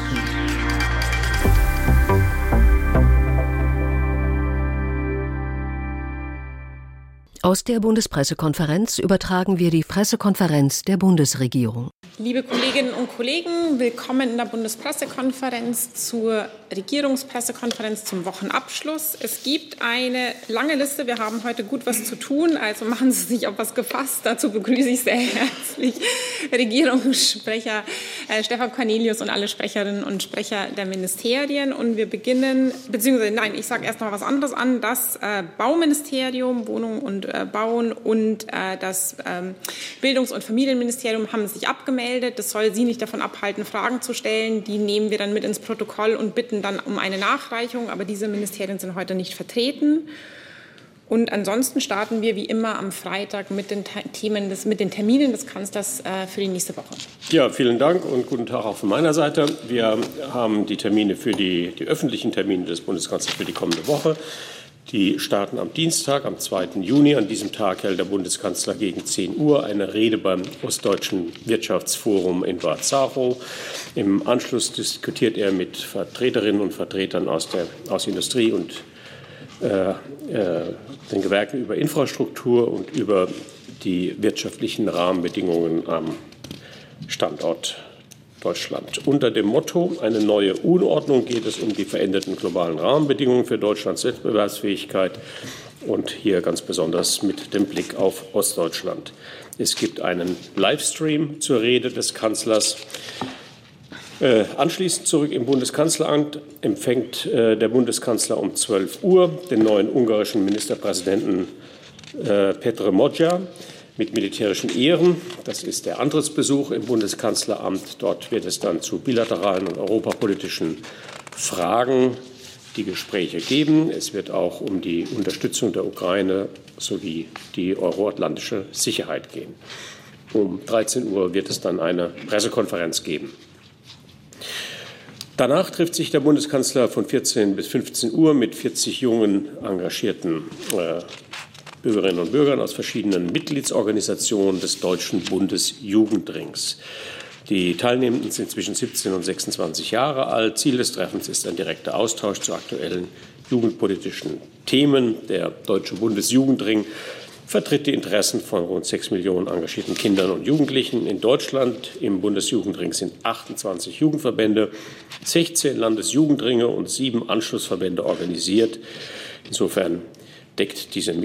S21: Aus der Bundespressekonferenz übertragen wir die Pressekonferenz der Bundesregierung.
S22: Liebe Kolleginnen und Kollegen, willkommen in der Bundespressekonferenz zur Regierungspressekonferenz zum Wochenabschluss. Es gibt eine lange Liste, wir haben heute gut was zu tun, also machen Sie sich auf was gefasst. Dazu begrüße ich sehr herzlich Regierungssprecher Stefan Cornelius und alle Sprecherinnen und Sprecher der Ministerien. Und wir beginnen, ich sage erst noch was anderes an. Das Bauministerium, Wohnung und Bauen und das Bildungs- und Familienministerium haben sich abgemeldet. Das soll Sie nicht davon abhalten, Fragen zu stellen. Die nehmen wir dann mit ins Protokoll und bitten dann um eine Nachreichung. Aber diese Ministerien sind heute nicht vertreten. Und ansonsten starten wir wie immer am Freitag mit den Terminen des Kanzlers für die nächste Woche.
S23: Ja, vielen Dank und guten Tag auch von meiner Seite. Wir haben die Termine für die öffentlichen Termine des Bundeskanzlers für die kommende Woche. Die starten am Dienstag, am 2. Juni. An diesem Tag hält der Bundeskanzler gegen 10 Uhr eine Rede beim Ostdeutschen Wirtschaftsforum in Bad Zarow. Im Anschluss diskutiert er mit Vertreterinnen und Vertretern aus Industrie und den Gewerken über Infrastruktur und über die wirtschaftlichen Rahmenbedingungen am Standort Deutschland. Unter dem Motto „Eine neue Unordnung" geht es um die veränderten globalen Rahmenbedingungen für Deutschlands Wettbewerbsfähigkeit und hier ganz besonders mit dem Blick auf Ostdeutschland. Es gibt einen Livestream zur Rede des Kanzlers. Anschließend zurück im Bundeskanzleramt empfängt der Bundeskanzler um 12 Uhr den neuen ungarischen Ministerpräsidenten Petre Magyar mit militärischen Ehren. Das ist der Antrittsbesuch im Bundeskanzleramt. Dort wird es dann zu bilateralen und europapolitischen Fragen die Gespräche geben. Es wird auch um die Unterstützung der Ukraine sowie die euroatlantische Sicherheit gehen. Um 13 Uhr wird es dann eine Pressekonferenz geben. Danach trifft sich der Bundeskanzler von 14 bis 15 Uhr mit 40 jungen, engagierten Bürgerinnen und Bürgern aus verschiedenen Mitgliedsorganisationen des Deutschen Bundesjugendrings. Die Teilnehmenden sind zwischen 17 und 26 Jahre alt. Ziel des Treffens ist ein direkter Austausch zu aktuellen jugendpolitischen Themen. Der Deutsche Bundesjugendring vertritt die Interessen von rund 6 Millionen engagierten Kindern und Jugendlichen in Deutschland. Im Bundesjugendring sind 28 Jugendverbände, 16 Landesjugendringe und 7 Anschlussverbände organisiert. Insofern deckt diese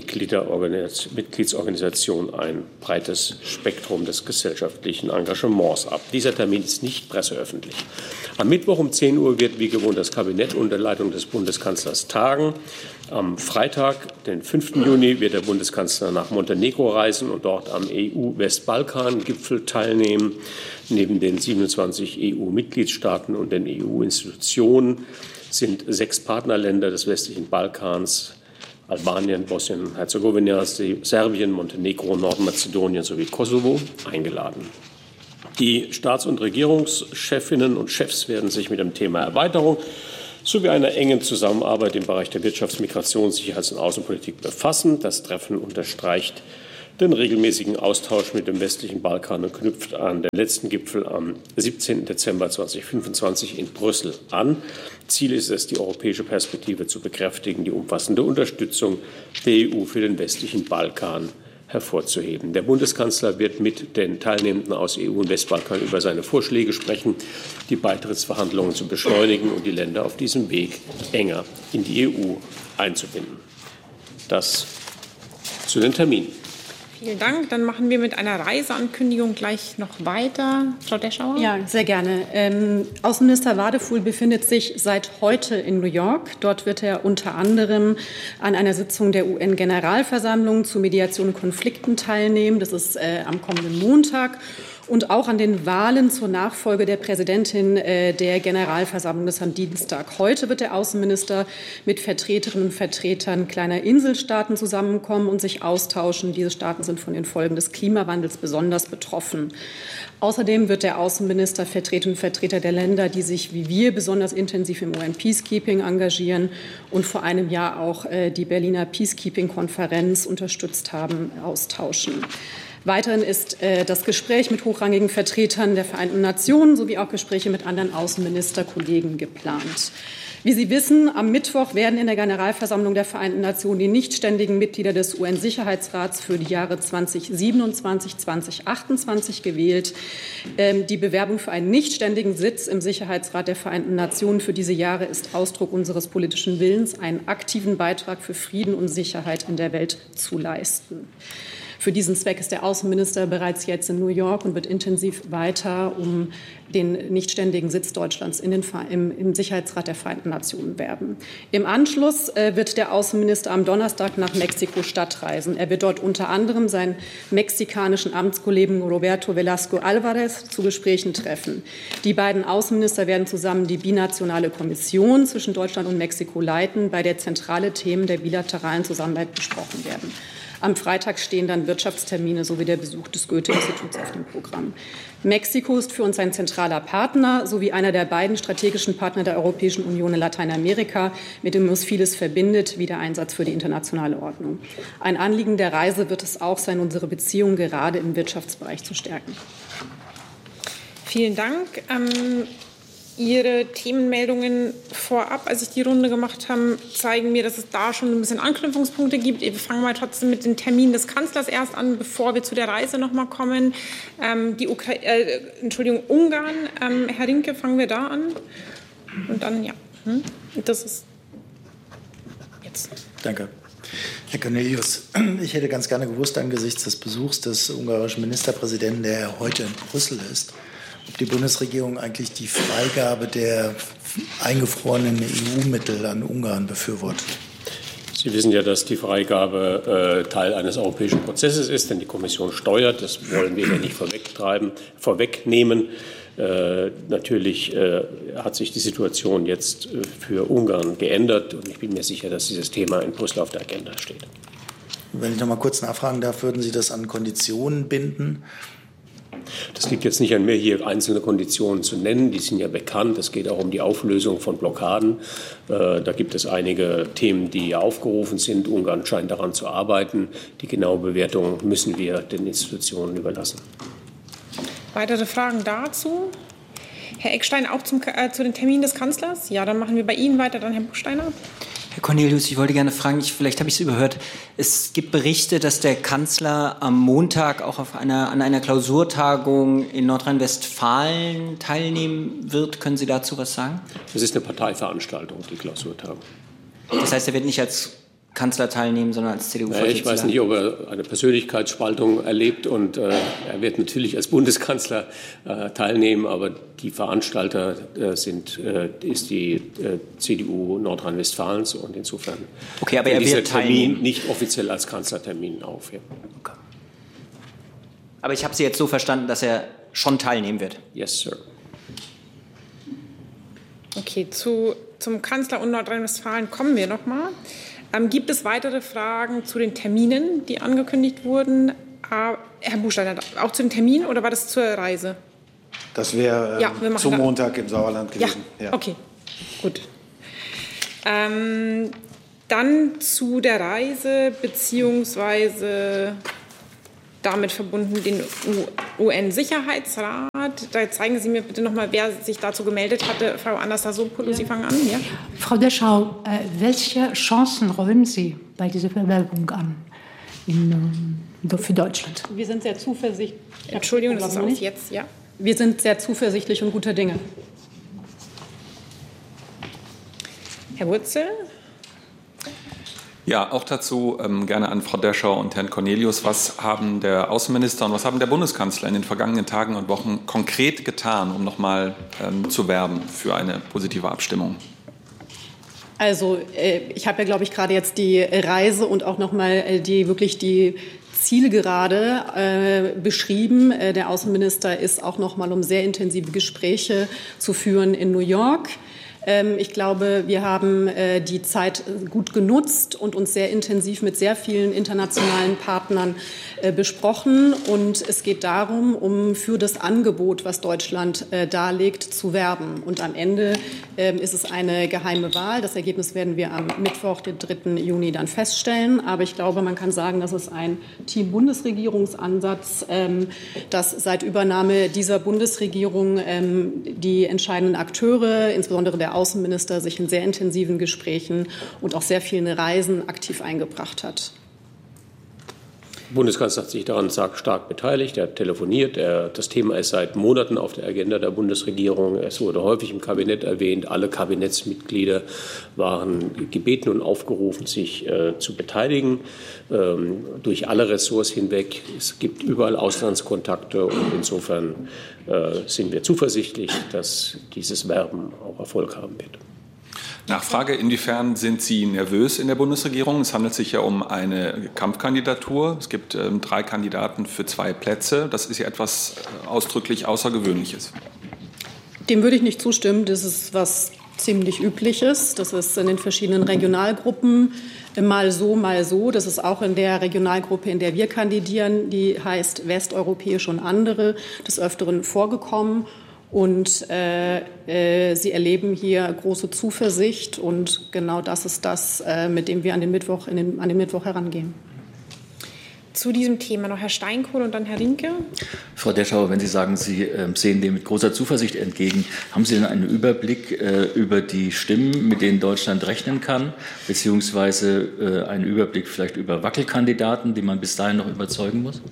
S23: Mitgliedsorganisation ein breites Spektrum des gesellschaftlichen Engagements ab. Dieser Termin ist nicht presseöffentlich. Am Mittwoch um 10 Uhr wird wie gewohnt das Kabinett unter Leitung des Bundeskanzlers tagen. Am Freitag, den 5. Juni, wird der Bundeskanzler nach Montenegro reisen und dort am EU-Westbalkan-Gipfel teilnehmen. Neben den 27 EU-Mitgliedstaaten und den EU-Institutionen sind 6 Partnerländer des westlichen Balkans, Albanien, Bosnien-Herzegowina, Serbien, Montenegro, Nordmazedonien sowie Kosovo, eingeladen. Die Staats- und Regierungschefinnen und Chefs werden sich mit dem Thema Erweiterung sowie einer engen Zusammenarbeit im Bereich der Wirtschafts-, Migrations-, Sicherheits- und Außenpolitik befassen. Das Treffen unterstreicht den regelmäßigen Austausch mit dem westlichen Balkan und knüpft an den letzten Gipfel am 17. Dezember 2025 in Brüssel an. Ziel ist es, die europäische Perspektive zu bekräftigen, die umfassende Unterstützung der EU für den westlichen Balkan hervorzuheben. Der Bundeskanzler wird mit den Teilnehmenden aus EU und Westbalkan über seine Vorschläge sprechen, die Beitrittsverhandlungen zu beschleunigen und die Länder auf diesem Weg enger in die EU einzubinden. Das zu den Terminen.
S22: Vielen Dank. Dann machen wir mit einer Reiseankündigung gleich noch weiter. Frau Deschauer?
S1: Ja, sehr gerne. Außenminister Wadefuhl befindet sich seit heute in New York. Dort wird er unter anderem an einer Sitzung der UN-Generalversammlung zu Mediation und Konflikten teilnehmen. Das ist am kommenden Montag. Und auch an den Wahlen zur Nachfolge der Präsidentin der Generalversammlung. Das ist am Dienstag. Heute wird der Außenminister mit Vertreterinnen und Vertretern kleiner Inselstaaten zusammenkommen und sich austauschen. Diese Staaten sind von den Folgen des Klimawandels besonders betroffen. Außerdem wird der Außenminister Vertreterinnen und Vertreter der Länder, die sich wie wir besonders intensiv im UN-Peacekeeping engagieren und vor einem Jahr auch die Berliner Peacekeeping-Konferenz unterstützt haben, austauschen. Weiterhin ist das Gespräch mit hochrangigen Vertretern der Vereinten Nationen sowie auch Gespräche mit anderen Außenministerkollegen geplant. Wie Sie wissen, am Mittwoch werden in der Generalversammlung der Vereinten Nationen die nichtständigen Mitglieder des UN-Sicherheitsrats für die Jahre 2027, 2028 gewählt. Die Bewerbung für einen nichtständigen Sitz im Sicherheitsrat der Vereinten Nationen für diese Jahre ist Ausdruck unseres politischen Willens, einen aktiven Beitrag für Frieden und Sicherheit in der Welt zu leisten. Für diesen Zweck ist der Außenminister bereits jetzt in New York und wird intensiv weiter um den nichtständigen Sitz Deutschlands im Sicherheitsrat der Vereinten Nationen werben. Im Anschluss wird der Außenminister am Donnerstag nach Mexiko-Stadt reisen. Er wird dort unter anderem seinen mexikanischen Amtskollegen Roberto Velasco Alvarez zu Gesprächen treffen. Die beiden Außenminister werden zusammen die binationale Kommission zwischen Deutschland und Mexiko leiten, bei der zentrale Themen der bilateralen Zusammenarbeit besprochen werden. Am Freitag stehen dann Wirtschaftstermine sowie der Besuch des Goethe-Instituts auf dem Programm. Mexiko ist für uns ein zentraler Partner sowie einer der beiden strategischen Partner der Europäischen Union in Lateinamerika, mit dem uns vieles verbindet, wie der Einsatz für die internationale Ordnung. Ein Anliegen der Reise wird es auch sein, unsere Beziehungen gerade im Wirtschaftsbereich zu stärken.
S22: Vielen Dank. Ihre Themenmeldungen vorab, als ich die Runde gemacht habe, zeigen mir, dass es da schon ein bisschen Anknüpfungspunkte gibt. Wir fangen mal trotzdem mit den Terminen des Kanzlers erst an, bevor wir zu der Reise noch mal kommen. Ungarn. Herr Rinke, fangen wir da an. Und dann, ja, das ist jetzt.
S5: Danke. Herr Cornelius, ich hätte ganz gerne gewusst, angesichts des Besuchs des ungarischen Ministerpräsidenten, der heute in Brüssel ist, ob die Bundesregierung eigentlich die Freigabe der eingefrorenen EU-Mittel an Ungarn befürwortet.
S23: Sie wissen ja, dass die Freigabe Teil eines europäischen Prozesses ist, denn die Kommission steuert. Das wollen wir ja nicht vorwegnehmen. Natürlich hat sich die Situation jetzt für Ungarn geändert und ich bin mir sicher, dass dieses Thema in Brüssel auf der Agenda steht.
S5: Wenn ich noch mal kurz nachfragen darf, würden Sie das an Konditionen binden?
S23: Das liegt jetzt nicht an mir, hier einzelne Konditionen zu nennen. Die sind ja bekannt. Es geht auch um die Auflösung von Blockaden. Da gibt es einige Themen, die aufgerufen sind. Ungarn scheint daran zu arbeiten. Die genaue Bewertung müssen wir den Institutionen überlassen.
S22: Weitere Fragen dazu? Herr Eckstein, auch zu den Terminen des Kanzlers? Ja, dann machen wir bei Ihnen weiter, dann Herr Buchsteiner.
S3: Herr Cornelius, ich wollte gerne fragen, vielleicht habe ich es überhört, es gibt Berichte, dass der Kanzler am Montag auch an einer Klausurtagung in Nordrhein-Westfalen teilnehmen wird. Können Sie dazu was sagen?
S23: Das ist eine Parteiveranstaltung, die Klausurtagung.
S3: Das heißt, er wird nicht als Kanzler teilnehmen, sondern als CDU-Vorsitzender?
S23: Ich weiß nicht, ob er eine Persönlichkeitsspaltung erlebt und er wird natürlich als Bundeskanzler teilnehmen, aber die Veranstalter ist die CDU Nordrhein-Westfalens und insofern
S3: aber er
S23: dieser
S3: wird
S23: Termin nicht offiziell als Kanzlertermin auf. Ja.
S3: Okay. Aber ich habe Sie jetzt so verstanden, dass er schon teilnehmen wird?
S23: Yes, sir.
S22: Okay, zum Kanzler und Nordrhein-Westfalen kommen wir noch mal. Gibt es weitere Fragen zu den Terminen, die angekündigt wurden? Herr Buchsteiner, auch zu den Terminen oder war das zur Reise?
S6: Das wäre zum Montag im Sauerland gewesen.
S22: Ja. Okay, gut. Dann zu der Reise beziehungsweise damit verbunden den UN-Sicherheitsrat. Da zeigen Sie mir bitte noch mal, wer sich dazu gemeldet hatte. Frau Anastassopoulos, Sie fangen an. Ja?
S7: Frau Deschau, welche Chancen räumen Sie bei dieser Bewerbung an für Deutschland?
S1: Wir sind sehr zuversichtlich.
S22: Entschuldigung, das ist aus jetzt, ja.
S1: Wir sind sehr zuversichtlich und guter Dinge.
S22: Herr Wurzel?
S9: Ja, auch dazu gerne an Frau Deschau und Herrn Cornelius. Was haben der Außenminister und was haben der Bundeskanzler in den vergangenen Tagen und Wochen konkret getan, um nochmal zu werben für eine positive Abstimmung?
S1: Also ich habe ja, glaube ich, gerade jetzt die Reise und auch nochmal die Zielgerade beschrieben. Der Außenminister ist auch nochmal, um sehr intensive Gespräche zu führen in New York. Ich glaube, wir haben die Zeit gut genutzt und uns sehr intensiv mit sehr vielen internationalen Partnern besprochen. Und es geht darum, für das Angebot, was Deutschland darlegt, zu werben. Und am Ende ist es eine geheime Wahl. Das Ergebnis werden wir am Mittwoch, den 3. Juni, dann feststellen. Aber ich glaube, man kann sagen, das ist ein Team-Bundesregierungsansatz, dass seit Übernahme dieser Bundesregierung die entscheidenden Akteure, insbesondere der Außenminister, sich in sehr intensiven Gesprächen und auch sehr vielen Reisen aktiv eingebracht hat.
S23: Der Bundeskanzler hat sich daran stark beteiligt. Er hat telefoniert. Das Thema ist seit Monaten auf der Agenda der Bundesregierung. Es wurde häufig im Kabinett erwähnt. Alle Kabinettsmitglieder waren gebeten und aufgerufen, sich zu beteiligen, durch alle Ressorts hinweg. Es gibt überall Auslandskontakte und insofern sind wir zuversichtlich, dass dieses Werben auch Erfolg haben wird.
S9: Nachfrage, inwiefern sind Sie nervös in der Bundesregierung? Es handelt sich ja um eine Kampfkandidatur. Es gibt 3 Kandidaten für 2 Plätze. Das ist ja etwas ausdrücklich Außergewöhnliches.
S1: Dem würde ich nicht zustimmen. Das ist was ziemlich Übliches. Das ist in den verschiedenen Regionalgruppen mal so, mal so. Das ist auch in der Regionalgruppe, in der wir kandidieren, die heißt Westeuropäisch und andere, des Öfteren vorgekommen. Und Sie erleben hier große Zuversicht. Und genau das ist das, mit dem wir an den Mittwoch herangehen.
S22: Zu diesem Thema noch Herr Steinkohl und dann Herr Rinke.
S24: Frau Deschau, wenn Sie sagen, Sie sehen dem mit großer Zuversicht entgegen, haben Sie denn einen Überblick über die Stimmen, mit denen Deutschland rechnen kann, beziehungsweise einen Überblick vielleicht über Wackelkandidaten, die man bis dahin noch überzeugen muss?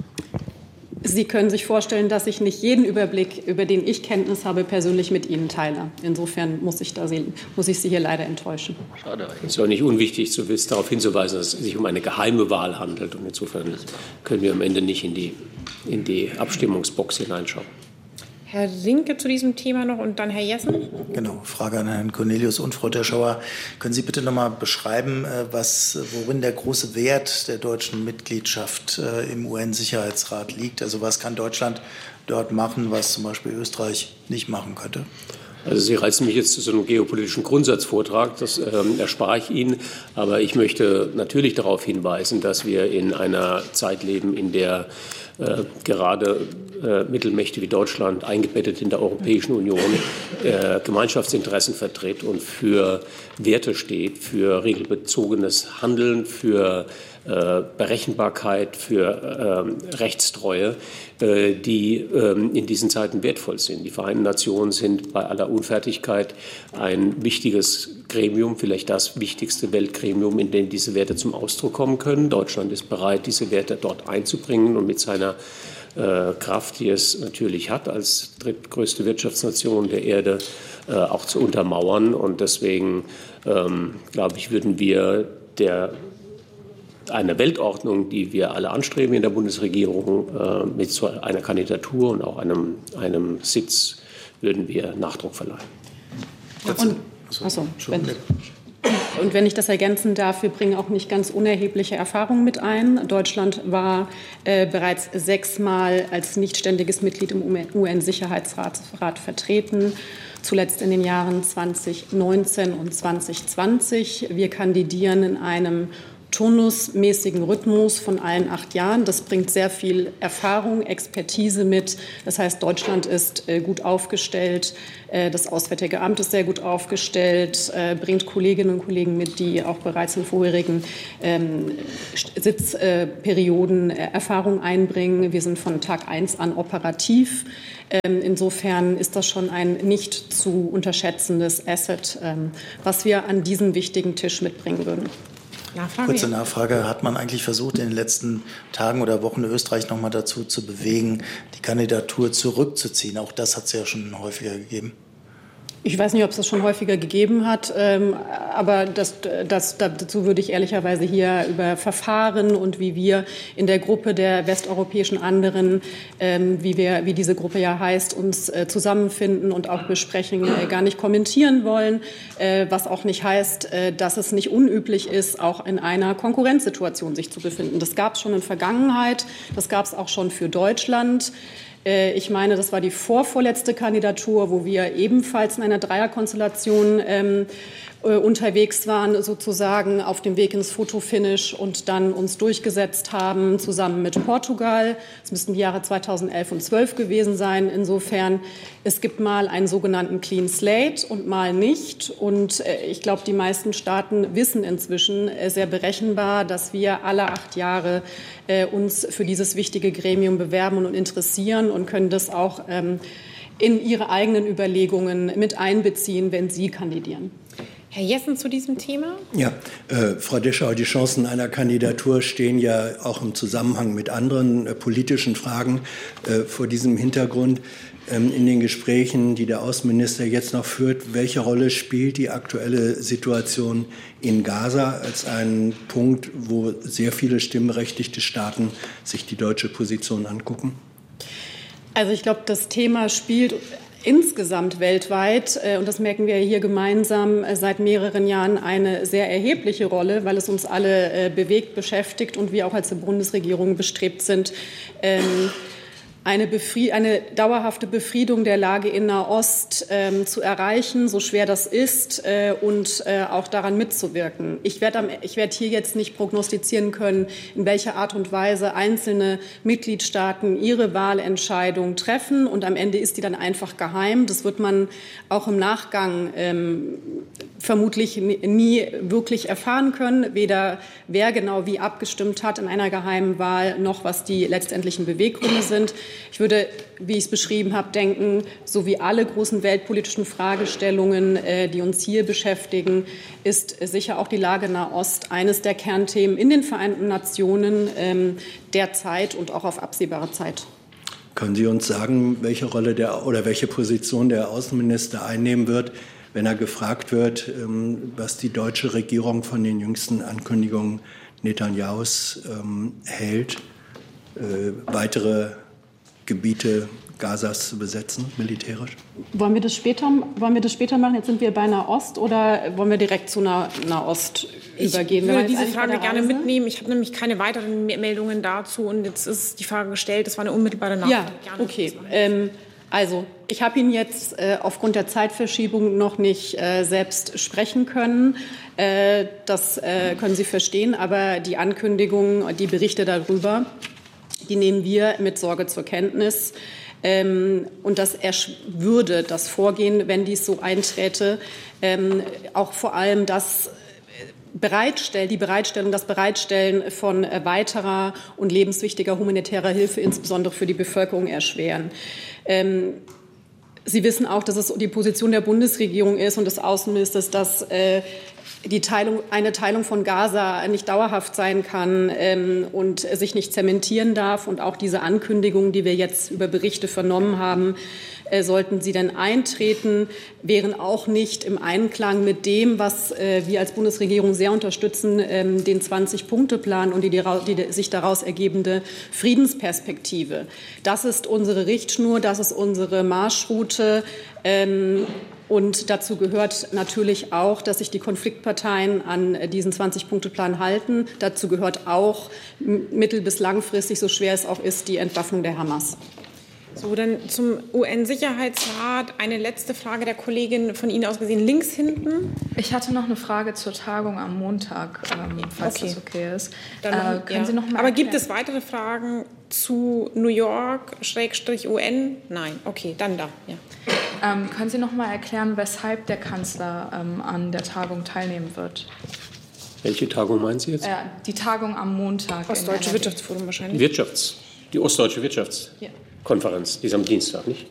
S1: Sie können sich vorstellen, dass ich nicht jeden Überblick, über den ich Kenntnis habe, persönlich mit Ihnen teile. Insofern muss ich Sie hier leider enttäuschen.
S23: Schade. Es ist auch nicht unwichtig, darauf hinzuweisen, dass es sich um eine geheime Wahl handelt. Und insofern können wir am Ende nicht in die Abstimmungsbox hineinschauen.
S22: Herr Rinke zu diesem Thema noch und dann Herr Jessen.
S5: Genau, Frage an Herrn Cornelius und Frau Deschauer. Können Sie bitte noch mal beschreiben, worin der große Wert der deutschen Mitgliedschaft im UN-Sicherheitsrat liegt? Also was kann Deutschland dort machen, was zum Beispiel Österreich nicht machen könnte?
S23: Also Sie reizen mich jetzt zu so einem geopolitischen Grundsatzvortrag, das erspare ich Ihnen. Aber ich möchte natürlich darauf hinweisen, dass wir in einer Zeit leben, in der gerade Mittelmächte wie Deutschland, eingebettet in der Europäischen Union, Gemeinschaftsinteressen vertritt und für Werte steht, für regelbezogenes Handeln, für Berechenbarkeit, für Rechtstreue, die in diesen Zeiten wertvoll sind. Die Vereinten Nationen sind bei aller Unfertigkeit ein wichtiges Gremium, vielleicht das wichtigste Weltgremium, in dem diese Werte zum Ausdruck kommen können. Deutschland ist bereit, diese Werte dort einzubringen und mit seiner Kraft, die es natürlich hat, als drittgrößte Wirtschaftsnation der Erde, auch zu untermauern. Und deswegen, glaube ich, würden wir eine Weltordnung, die wir alle anstreben in der Bundesregierung, mit so einer Kandidatur und auch einem Sitz, würden wir Nachdruck verleihen.
S1: Und wenn ich das ergänzen darf, wir bringen auch nicht ganz unerhebliche Erfahrungen mit ein. Deutschland war bereits 6-mal als nichtständiges Mitglied im UN-Sicherheitsrat vertreten, zuletzt in den Jahren 2019 und 2020. Wir kandidieren in einem turnusmäßigen Rhythmus von allen 8 Jahren. Das bringt sehr viel Erfahrung, Expertise mit. Das heißt, Deutschland ist gut aufgestellt. Das Auswärtige Amt ist sehr gut aufgestellt, bringt Kolleginnen und Kollegen mit, die auch bereits in vorherigen Sitzperioden Erfahrung einbringen. Wir sind von Tag 1 an operativ. Insofern ist das schon ein nicht zu unterschätzendes Asset, was wir an diesen wichtigen Tisch mitbringen würden.
S5: Kurze Nachfrage. Hat man eigentlich versucht, in den letzten Tagen oder Wochen Österreich noch mal dazu zu bewegen, die Kandidatur zurückzuziehen? Auch das hat es ja schon häufiger gegeben.
S1: Ich weiß nicht, ob es das schon häufiger gegeben hat, aber dazu würde ich ehrlicherweise hier über Verfahren und wie wir in der Gruppe der westeuropäischen Anderen, wie diese Gruppe ja heißt, uns zusammenfinden und auch besprechen, gar nicht kommentieren wollen, was auch nicht heißt, dass es nicht unüblich ist, auch in einer Konkurrenzsituation sich zu befinden. Das gab es schon in der Vergangenheit, das gab es auch schon für Deutschland. Ich meine, das war die vorvorletzte Kandidatur, wo wir ebenfalls in einer Dreierkonstellation unterwegs waren, sozusagen auf dem Weg ins Fotofinish und dann uns durchgesetzt haben, zusammen mit Portugal. Es müssten die Jahre 2011 und 2012 gewesen sein. Insofern, es gibt mal einen sogenannten Clean Slate und mal nicht. Und ich glaube, die meisten Staaten wissen inzwischen sehr berechenbar, dass wir alle 8 Jahre uns für dieses wichtige Gremium bewerben und interessieren und können das auch in ihre eigenen Überlegungen mit einbeziehen, wenn sie kandidieren.
S22: Herr Jessen zu diesem Thema?
S2: Ja, Frau Deschauer, die Chancen einer Kandidatur stehen ja auch im Zusammenhang mit anderen politischen Fragen vor diesem Hintergrund. In den Gesprächen, die der Außenminister jetzt noch führt, welche Rolle spielt die aktuelle Situation in Gaza als ein Punkt, wo sehr viele stimmberechtigte Staaten sich die deutsche Position angucken?
S1: Also ich glaube, das Thema spielt insgesamt weltweit, und das merken wir hier gemeinsam seit mehreren Jahren, eine sehr erhebliche Rolle, weil es uns alle bewegt, beschäftigt und wir auch als Bundesregierung bestrebt sind, eine dauerhafte Befriedung der Lage in Nahost zu erreichen, so schwer das ist, und auch daran mitzuwirken. Ich werde hier jetzt nicht prognostizieren können, in welcher Art und Weise einzelne Mitgliedstaaten ihre Wahlentscheidung treffen. Und am Ende ist die dann einfach geheim. Das wird man auch im Nachgang vermutlich nie wirklich erfahren können, weder wer genau wie abgestimmt hat in einer geheimen Wahl, noch was die letztendlichen Beweggründe sind. Ich würde, wie ich es beschrieben habe, denken, so wie alle großen weltpolitischen Fragestellungen, die uns hier beschäftigen, ist sicher auch die Lage Nahost eines der Kernthemen in den Vereinten Nationen derzeit und auch auf absehbare Zeit.
S2: Können Sie uns sagen, welche Rolle welche Position der Außenminister einnehmen wird, wenn er gefragt wird, was die deutsche Regierung von den jüngsten Ankündigungen Netanyahus hält, weitere Gebiete Gazas zu besetzen, militärisch?
S1: Wollen wir das später machen? Jetzt sind wir bei Nahost, oder wollen wir direkt zu Nahost übergehen?
S22: Ich würde diese Frage gerne mitnehmen. Ich habe nämlich keine weiteren Meldungen dazu. Und jetzt ist die Frage gestellt, das war eine unmittelbare Nachfrage.
S1: Ja, okay. Also, ich habe Ihnen jetzt aufgrund der Zeitverschiebung noch nicht selbst sprechen können. Das können Sie verstehen. Aber die Ankündigung, die Berichte darüber, die nehmen wir mit Sorge zur Kenntnis. Und das würde das Vorgehen, wenn dies so einträte, auch vor allem das Bereitstellen von weiterer und lebenswichtiger humanitärer Hilfe, insbesondere für die Bevölkerung, erschweren. Sie wissen auch, dass es die Position der Bundesregierung ist und des Außenministers, dass eine Teilung von Gaza nicht dauerhaft sein kann und sich nicht zementieren darf. Und auch diese Ankündigungen, die wir jetzt über Berichte vernommen haben, sollten sie denn eintreten, wären auch nicht im Einklang mit dem, was wir als Bundesregierung sehr unterstützen, den 20-Punkte-Plan und die sich daraus ergebende Friedensperspektive. Das ist unsere Richtschnur, das ist unsere Marschroute. Und dazu gehört natürlich auch, dass sich die Konfliktparteien an diesen 20-Punkte-Plan halten. Dazu gehört auch mittel- bis langfristig, so schwer es auch ist, die Entwaffnung der Hamas.
S22: So, dann zum UN-Sicherheitsrat. Eine letzte Frage der Kollegin von Ihnen aus gesehen, links hinten.
S10: Ich hatte noch eine Frage zur Tagung am Montag, falls das okay ist.
S22: Dann,
S10: können Sie noch mal
S22: aber gibt es weitere Fragen zu New York /UN? Nein, okay, dann da. Ja.
S10: Können Sie noch mal erklären, weshalb der Kanzler an der Tagung teilnehmen wird?
S23: Welche Tagung meinen Sie jetzt?
S10: Die Tagung am Montag.
S22: Ostdeutsche Wirtschaftsforum wahrscheinlich.
S23: Die Ostdeutsche Wirtschaftskonferenz, die ist am Dienstag, nicht?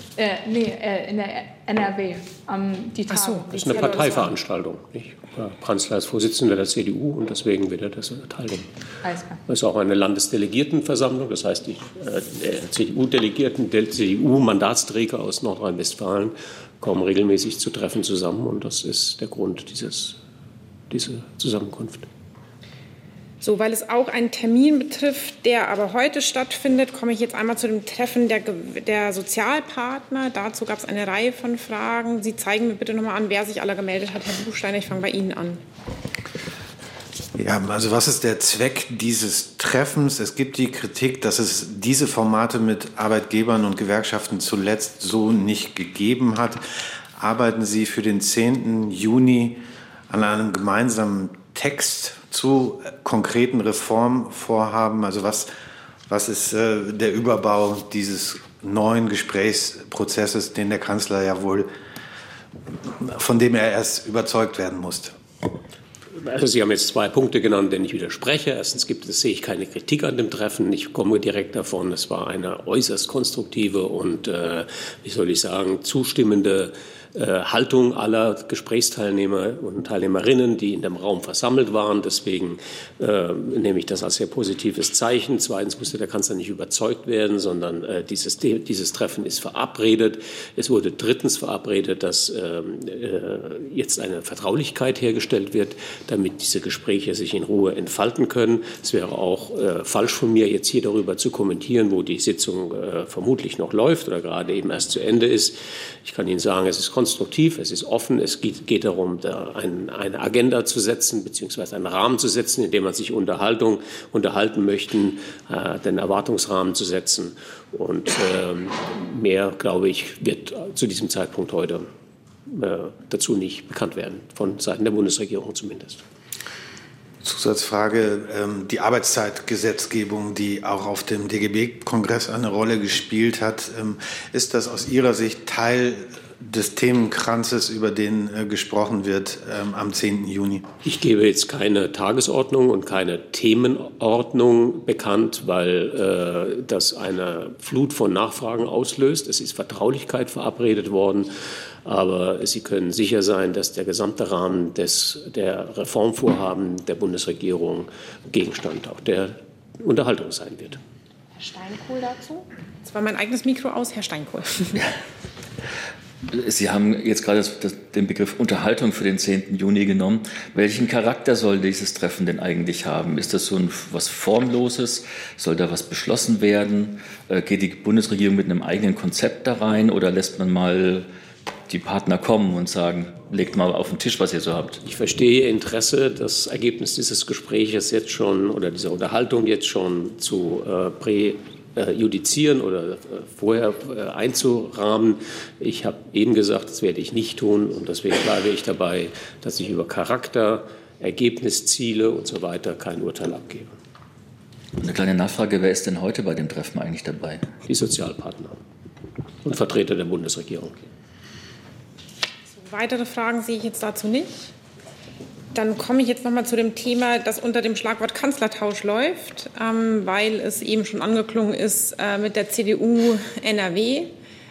S10: In der NRW. Die Tagung.
S23: Das ist eine Parteiveranstaltung, nicht? Der Kanzler ist Vorsitzender der CDU und deswegen wird er das teilnehmen. Das ist auch eine Landesdelegiertenversammlung, das heißt, die CDU-Delegierten, der CDU-Mandatsträger aus Nordrhein-Westfalen kommen regelmäßig zu Treffen zusammen und das ist der Grund dieser Zusammenkunft.
S22: So, weil es auch einen Termin betrifft, der aber heute stattfindet, komme ich jetzt einmal zu dem Treffen der Sozialpartner. Dazu gab es eine Reihe von Fragen. Sie zeigen mir bitte noch mal an, wer sich alle gemeldet hat. Herr Buchsteiner, ich fange bei Ihnen an.
S6: Ja, also was ist der Zweck dieses Treffens? Es gibt die Kritik, dass es diese Formate mit Arbeitgebern und Gewerkschaften zuletzt so nicht gegeben hat. Arbeiten Sie für den 10. Juni an einem gemeinsamen Text zu konkreten Reformvorhaben? Also was ist der Überbau dieses neuen Gesprächsprozesses, den der Kanzler ja wohl, von dem er erst überzeugt werden musste?
S23: Also Sie haben jetzt 2 Punkte genannt, denen ich widerspreche. Erstens sehe ich keine Kritik an dem Treffen. Ich komme direkt davon. Es war eine äußerst konstruktive und, zustimmende Haltung aller Gesprächsteilnehmer und Teilnehmerinnen, die in dem Raum versammelt waren. Deswegen nehme ich das als sehr positives Zeichen. Zweitens musste der Kanzler nicht überzeugt werden, sondern dieses Treffen ist verabredet. Es wurde drittens verabredet, dass jetzt eine Vertraulichkeit hergestellt wird, damit diese Gespräche sich in Ruhe entfalten können. Es wäre auch falsch von mir, jetzt hier darüber zu kommentieren, wo die Sitzung vermutlich noch läuft oder gerade eben erst zu Ende ist. Ich kann Ihnen sagen, es ist konstruktiv, es ist offen, es geht darum, eine Agenda zu setzen, beziehungsweise einen Rahmen zu setzen, in dem man sich unterhalten möchten, den Erwartungsrahmen zu setzen. Und mehr, glaube ich, wird zu diesem Zeitpunkt heute dazu nicht bekannt werden, von Seiten der Bundesregierung zumindest.
S6: Zusatzfrage, die Arbeitszeitgesetzgebung, die auch auf dem DGB-Kongress eine Rolle gespielt hat, ist das aus Ihrer Sicht Teil des Themenkranzes, über den gesprochen wird am 10. Juni?
S23: Ich gebe jetzt keine Tagesordnung und keine Themenordnung bekannt, weil das eine Flut von Nachfragen auslöst. Es ist Vertraulichkeit verabredet worden. Aber Sie können sicher sein, dass der gesamte Rahmen der Reformvorhaben der Bundesregierung Gegenstand auch der Unterhaltung sein wird.
S22: Herr Steinkohl dazu? Das war mein eigenes Mikro aus. Herr Steinkohl.
S24: Sie haben jetzt gerade den Begriff Unterhaltung für den 10. Juni genommen. Welchen Charakter soll dieses Treffen denn eigentlich haben? Ist das so was Formloses? Soll da was beschlossen werden? Geht die Bundesregierung mit einem eigenen Konzept da rein oder lässt man mal die Partner kommen und sagen, legt mal auf den Tisch, was ihr so habt?
S23: Ich verstehe Ihr Interesse, das Ergebnis dieses Gespräches jetzt schon oder dieser Unterhaltung jetzt schon zu präjudizieren oder vorher einzurahmen. Ich habe eben gesagt, das werde ich nicht tun und deswegen bleibe ich dabei, dass ich über Charakter, Ergebnisziele und so weiter kein Urteil abgebe.
S24: Eine kleine Nachfrage, wer ist denn heute bei dem Treffen eigentlich dabei?
S23: Die Sozialpartner und Vertreter der Bundesregierung.
S22: Weitere Fragen sehe ich jetzt dazu nicht. Dann komme ich jetzt noch mal zu dem Thema, das unter dem Schlagwort Kanzlertausch läuft, weil es eben schon angeklungen ist mit der CDU NRW.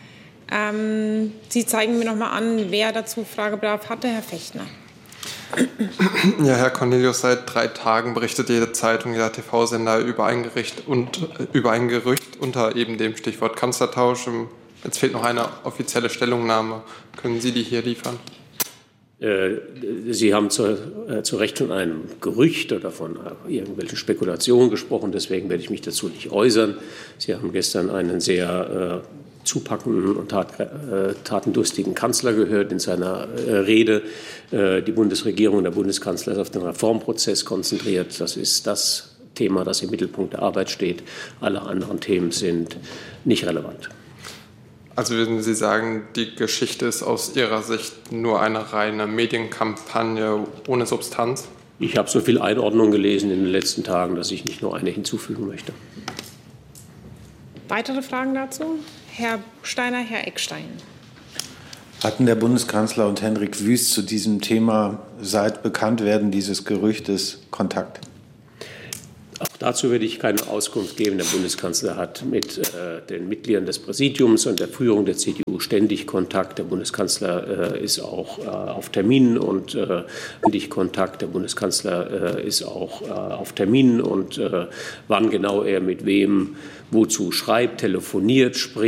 S22: Sie zeigen mir noch mal an, wer dazu Fragebedarf hatte. Herr Fechtner.
S11: Ja, Herr Cornelius, seit 3 Tagen berichtet jede Zeitung, jeder TV-Sender über ein Gerücht unter eben dem Stichwort Kanzlertausch. Jetzt fehlt noch eine offizielle Stellungnahme. Können Sie die hier liefern?
S23: Sie haben zu Recht von einem Gerücht oder von irgendwelchen Spekulationen gesprochen. Deswegen werde ich mich dazu nicht äußern. Sie haben gestern einen sehr zupackenden und tatendurstigen Kanzler gehört in seiner Rede. Die Bundesregierung und der Bundeskanzler ist auf den Reformprozess konzentriert. Das ist das Thema, das im Mittelpunkt der Arbeit steht. Alle anderen Themen sind nicht relevant.
S11: Also würden Sie sagen, die Geschichte ist aus Ihrer Sicht nur eine reine Medienkampagne ohne Substanz?
S23: Ich habe so viel Einordnung gelesen in den letzten Tagen, dass ich nicht nur eine hinzufügen möchte.
S22: Weitere Fragen dazu? Herr Steiner, Herr Eckstein.
S6: Hatten der Bundeskanzler und Hendrik Wüst zu diesem Thema seit Bekanntwerden dieses Gerüchtes Kontakt?
S23: Auch dazu werde ich keine Auskunft geben. Der Bundeskanzler hat mit den Mitgliedern des Präsidiums und der Führung der CDU ständig Kontakt. Der Bundeskanzler ist auch auf Terminen und ständig Kontakt. Der Bundeskanzler ist auch auf Terminen und wann genau er mit wem wozu schreibt, telefoniert, spricht.